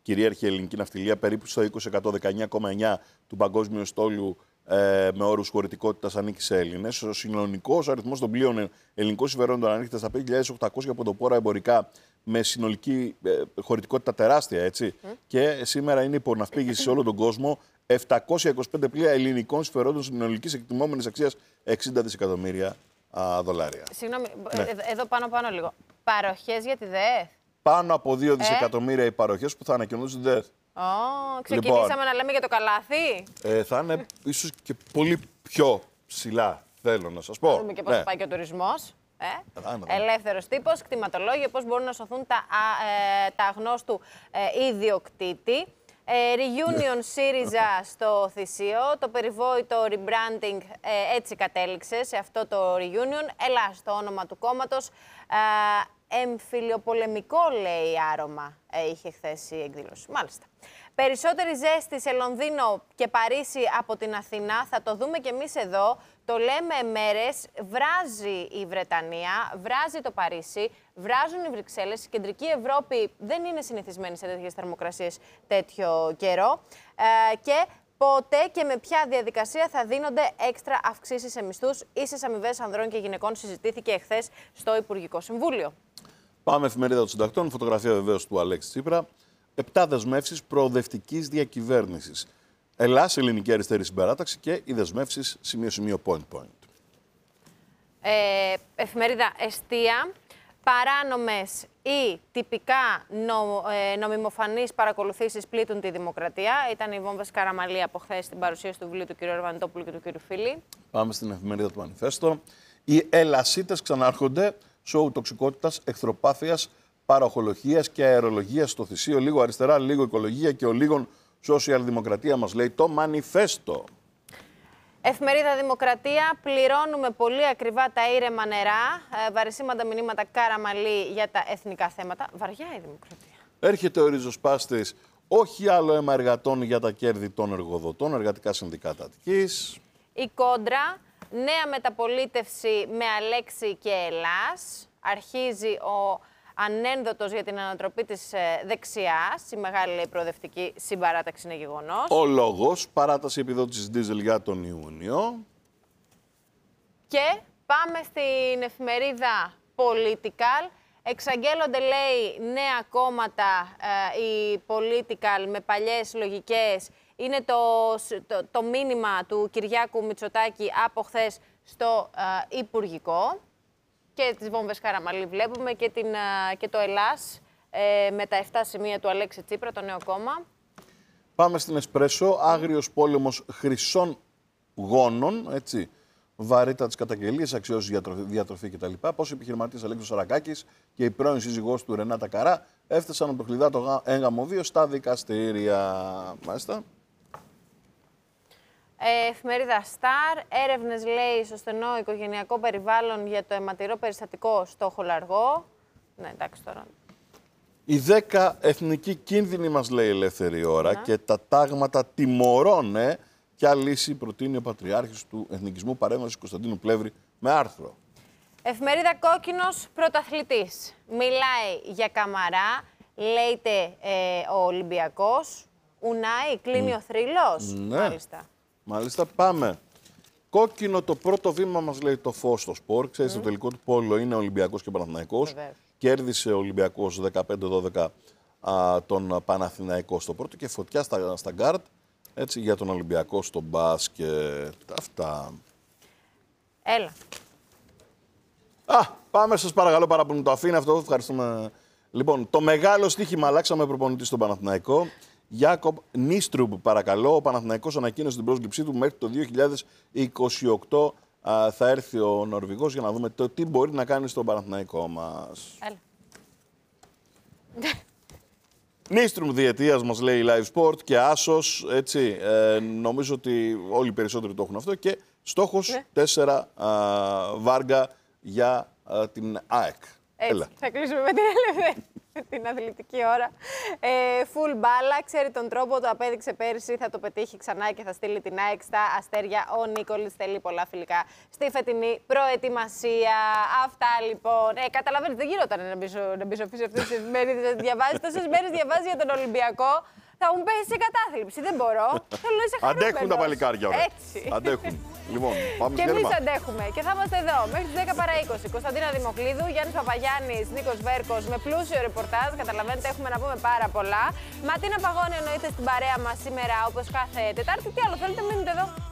κυρίαρχη ελληνική ναυτιλία, περίπου στο είκοσι τοις εκατό, δεκαεννιά κόμμα εννιά τοις εκατό του παγκόσμιου στόλου ε, με όρους χωρητικότητας ανήκει σε Έλληνες. Ο συνολικός αριθμός των πλοίων ελληνικών συμφερόντων ανήκεται στα πέντε χιλιάδες οκτακόσια ποντοπόρα εμπορικά με συνολική ε, χωρητικότητα τεράστια, έτσι. Mm. Και σήμερα είναι υποναυπήγηση σε όλο τον κόσμο επτακόσια είκοσι πέντε πλοία ελληνικών συμφερόντων συνολικής εκτιμόμενης αξίας εξήντα δισεκατομμύρια α, δολάρια. Συγγνώμη, ναι. ε, εδώ πάνω πάνω λίγο. Παροχές για τη ΔΕΘ. Πάνω από δύο δισεκατομμύρια ε? οι παροχές που θα ανακοινωθούν στην ΔΕΘ. Oh, ξεκινήσαμε λοιπόν, να λέμε για το καλάθι. Ε, θα είναι ίσως και πολύ πιο ψηλά, θέλω να σας πω. Θα δούμε και πώς ναι. πάει και ο τουρισμός. Ε? Ελεύθερος τύπος, κτηματολόγιο, πώς μπορούν να σωθούν τα, ε, τα αγνώστου ε, ιδιοκτήτη. Ε, reunion ΣΥΡΙΖΑ στο Θησίο, το περιβόητο rebranding ε, έτσι κατέληξε σε αυτό το reunion. Έλα στο όνομα του κόμματος. Ε, εμφυλιοπολεμικό, λέει, άρωμα ε, είχε χθες η εκδήλωση. Μάλιστα. Περισσότερη ζέστη σε Λονδίνο και Παρίσι από την Αθηνά. Θα το δούμε και εμείς εδώ. Το λέμε μέρες. Βράζει η Βρετανία, βράζει το Παρίσι, βράζουν οι Βρυξέλλες. Η κεντρική Ευρώπη δεν είναι συνηθισμένη σε τέτοιες θερμοκρασίες τέτοιο καιρό. Ε, και πότε και με ποια διαδικασία θα δίνονται έξτρα αυξήσεις σε μισθούς. Ίσες αμοιβές ανδρών και γυναικών συζητήθηκε εχθές στο Υπουργικό Συμβούλιο. Πάμε εφημερίδα των συντακτών. Φωτογραφία βεβαίως του Αλέξη Τσίπρα. Επτά δεσμεύσεις προοδευτικής διακυβέρνησης. Ελλάς, Ελληνική Αριστερή Συμπαράταξη και οι δεσμεύσεις σημείο-σημείο, point-point. Ε, εφημερίδα Εστία. Παράνομες ή τυπικά νο, ε, νομιμοφανείς παρακολουθήσεις πλήττουν τη δημοκρατία. Ήταν οι βόμβες Καραμαλή από χθες στην παρουσίαση του βιβλίου του κ. Ερβανιτόπουλου και του κ. Φίλη. Πάμε στην εφημερίδα του Μανιφέστο. Οι ελασίτες ξανάρχονται, σοου τοξικότητας, εχθροπάθειας, παροχολογίας και αερολογίας στο Θησίο. Λίγο αριστερά, λίγο οικολογία και ο λίγων σοσιαλδημοκρατία, μας λέει το Μανιφέστο. Εφημερίδα Δημοκρατία. Πληρώνουμε πολύ ακριβά τα ήρεμα νερά. Ε, βαρισίμαντα μηνύματα Καραμαλή για τα εθνικά θέματα. Βαριά η Δημοκρατία. Έρχεται ο ριζοσπάστης. Όχι άλλο αίμα εργατών για τα κέρδη των εργοδοτών. Εργατικά συνδικάτα Αττικής. Η Κόντρα. Νέα μεταπολίτευση με Αλέξη και Ελλάς. Αρχίζει ο ανένδοτος για την ανατροπή της ε, δεξιάς. Η μεγάλη, λέει, προοδευτική συμπαράταξη είναι γεγονός. Ο λόγος, παράταση επιδότησης ντίζελ για τον Ιούνιο. Και πάμε στην εφημερίδα Political. Εξαγγέλλονται, λέει, νέα κόμματα, ε, οι Political με παλιές λογικές. Είναι το, το, το μήνυμα του Κυριάκου Μητσοτάκη από χθες στο ε, Υπουργικό. Και τις βόμβες Καραμαλή βλέπουμε και, την, και το Ελλάς ε, με τα επτά σημεία του Αλέξη Τσίπρα, το νέο κόμμα. Πάμε στην Εσπρέσο. Άγριος πόλεμος χρυσών γόνων, έτσι. Βαρύτητα της καταγγελίας, αξιώσεις για διατροφή κτλ. Πώς ο επιχειρηματίας Αλέξης Σαρακάκης και η πρώην σύζυγός του Ρενάτα Καρά έφτασαν από το κλειδάτο έγγαμο δύο στα δικαστήρια. Μάλιστα. Εφημερίδα Σταρ. Έρευνες, λέει, στο στενό οικογενειακό περιβάλλον για το αιματηρό περιστατικό στο Χολαργό. Ναι, εντάξει τώρα. Οι δέκα εθνικοί κίνδυνοι, μας λέει, Ελεύθερη Ώρα, να. Και τα τάγματα τιμωρών, ε, ποια λύση προτείνει ο Πατριάρχης του Εθνικισμού, παρέμβαση Κωνσταντίνου Πλεύρη με άρθρο. Εφημερίδα Κόκκινος Πρωταθλητής. Μιλάει για Καμαρά, λέγεται ε, ο Ολυμπιακός. Ουνάι, κλείνει mm. ο θρύλος. Ναι. Μάλιστα. Μάλιστα, πάμε. Κόκκινο το πρώτο βήμα, μας λέει το φως στο σπορ. Ξέρεις, mm. το τελικό του πόλο είναι Ολυμπιακός και Παναθηναϊκός. Βεβαίως. Κέρδισε ο Ολυμπιακός δεκαπέντε δώδεκα α, τον Παναθηναϊκό στο πρώτο και φωτιά στα, στα γκάρτ, έτσι, για τον Ολυμπιακό στο μπάσκετ. Αυτά. Έλα. Α, πάμε, σας παρακαλώ πάρα πολύ, το αφήνει αυτό. Ευχαριστούμε. Λοιπόν, το μεγάλο στοίχημα, αλλάξαμε προπονητή στον Παναθηναϊκό. Γιάκοπ Νίστρουμπ, παρακαλώ. Ο Παναθηναϊκός ανακοίνωσε την πρόσληψή του μέχρι το δύο χιλιάδες είκοσι οκτώ. Α, θα έρθει ο Νορβηγός για να δούμε το τι μπορεί να κάνει στον Παναθηναϊκό μας. Έλα. Νίστρουμπ διετίας, μας λέει Live Sport, και άσος, έτσι, ε, νομίζω ότι όλοι οι περισσότεροι το έχουν αυτό, και στόχος ναι. τέσσερα α, βάργα για α, την ΑΕΚ. Έτσι, έλα. Θα κλείσουμε με την Ελευθερία. την αθλητική ώρα. Ε, full μπάλα, ξέρει τον τρόπο, το απέδειξε πέρυσι, θα το πετύχει ξανά και θα στείλει την ΑΕΚ στα αστέρια. Ο Νίκολης θέλει πολλά φιλικά στη φετινή προετοιμασία. Αυτά λοιπόν. Ε, καταλαβαίνετε, δεν γινόταν να μπει να μπει σε αυτές τις εφημερίδες, διαβάζει τόσες μέρες, διαβάζει για τον Ολυμπιακό. Θα μου πέσει σε κατάθλιψη. Δεν μπορώ. Θέλω να είσαι χαρούμενος. Αντέχουν τα παλικάρια, ωραία. Έτσι. Αντέχουν. Λοιπόν, πάμε και στο εμείς διάλειμμα. αντέχουμε. Και θα είμαστε εδώ μέχρι τις δέκα παρά είκοσι. Κωνσταντίνα Δημοκλίδου, Γιάννης Παπαγιάννης, Νίκος Βέρκος με πλούσιο ρεπορτάζ. Καταλαβαίνετε, έχουμε να πούμε πάρα πολλά. Ματίνα Παγώνη εννοείται στην παρέα μας σήμερα όπως κάθε Τετάρτη. Τι άλλο θέλετε, μείνετε εδώ.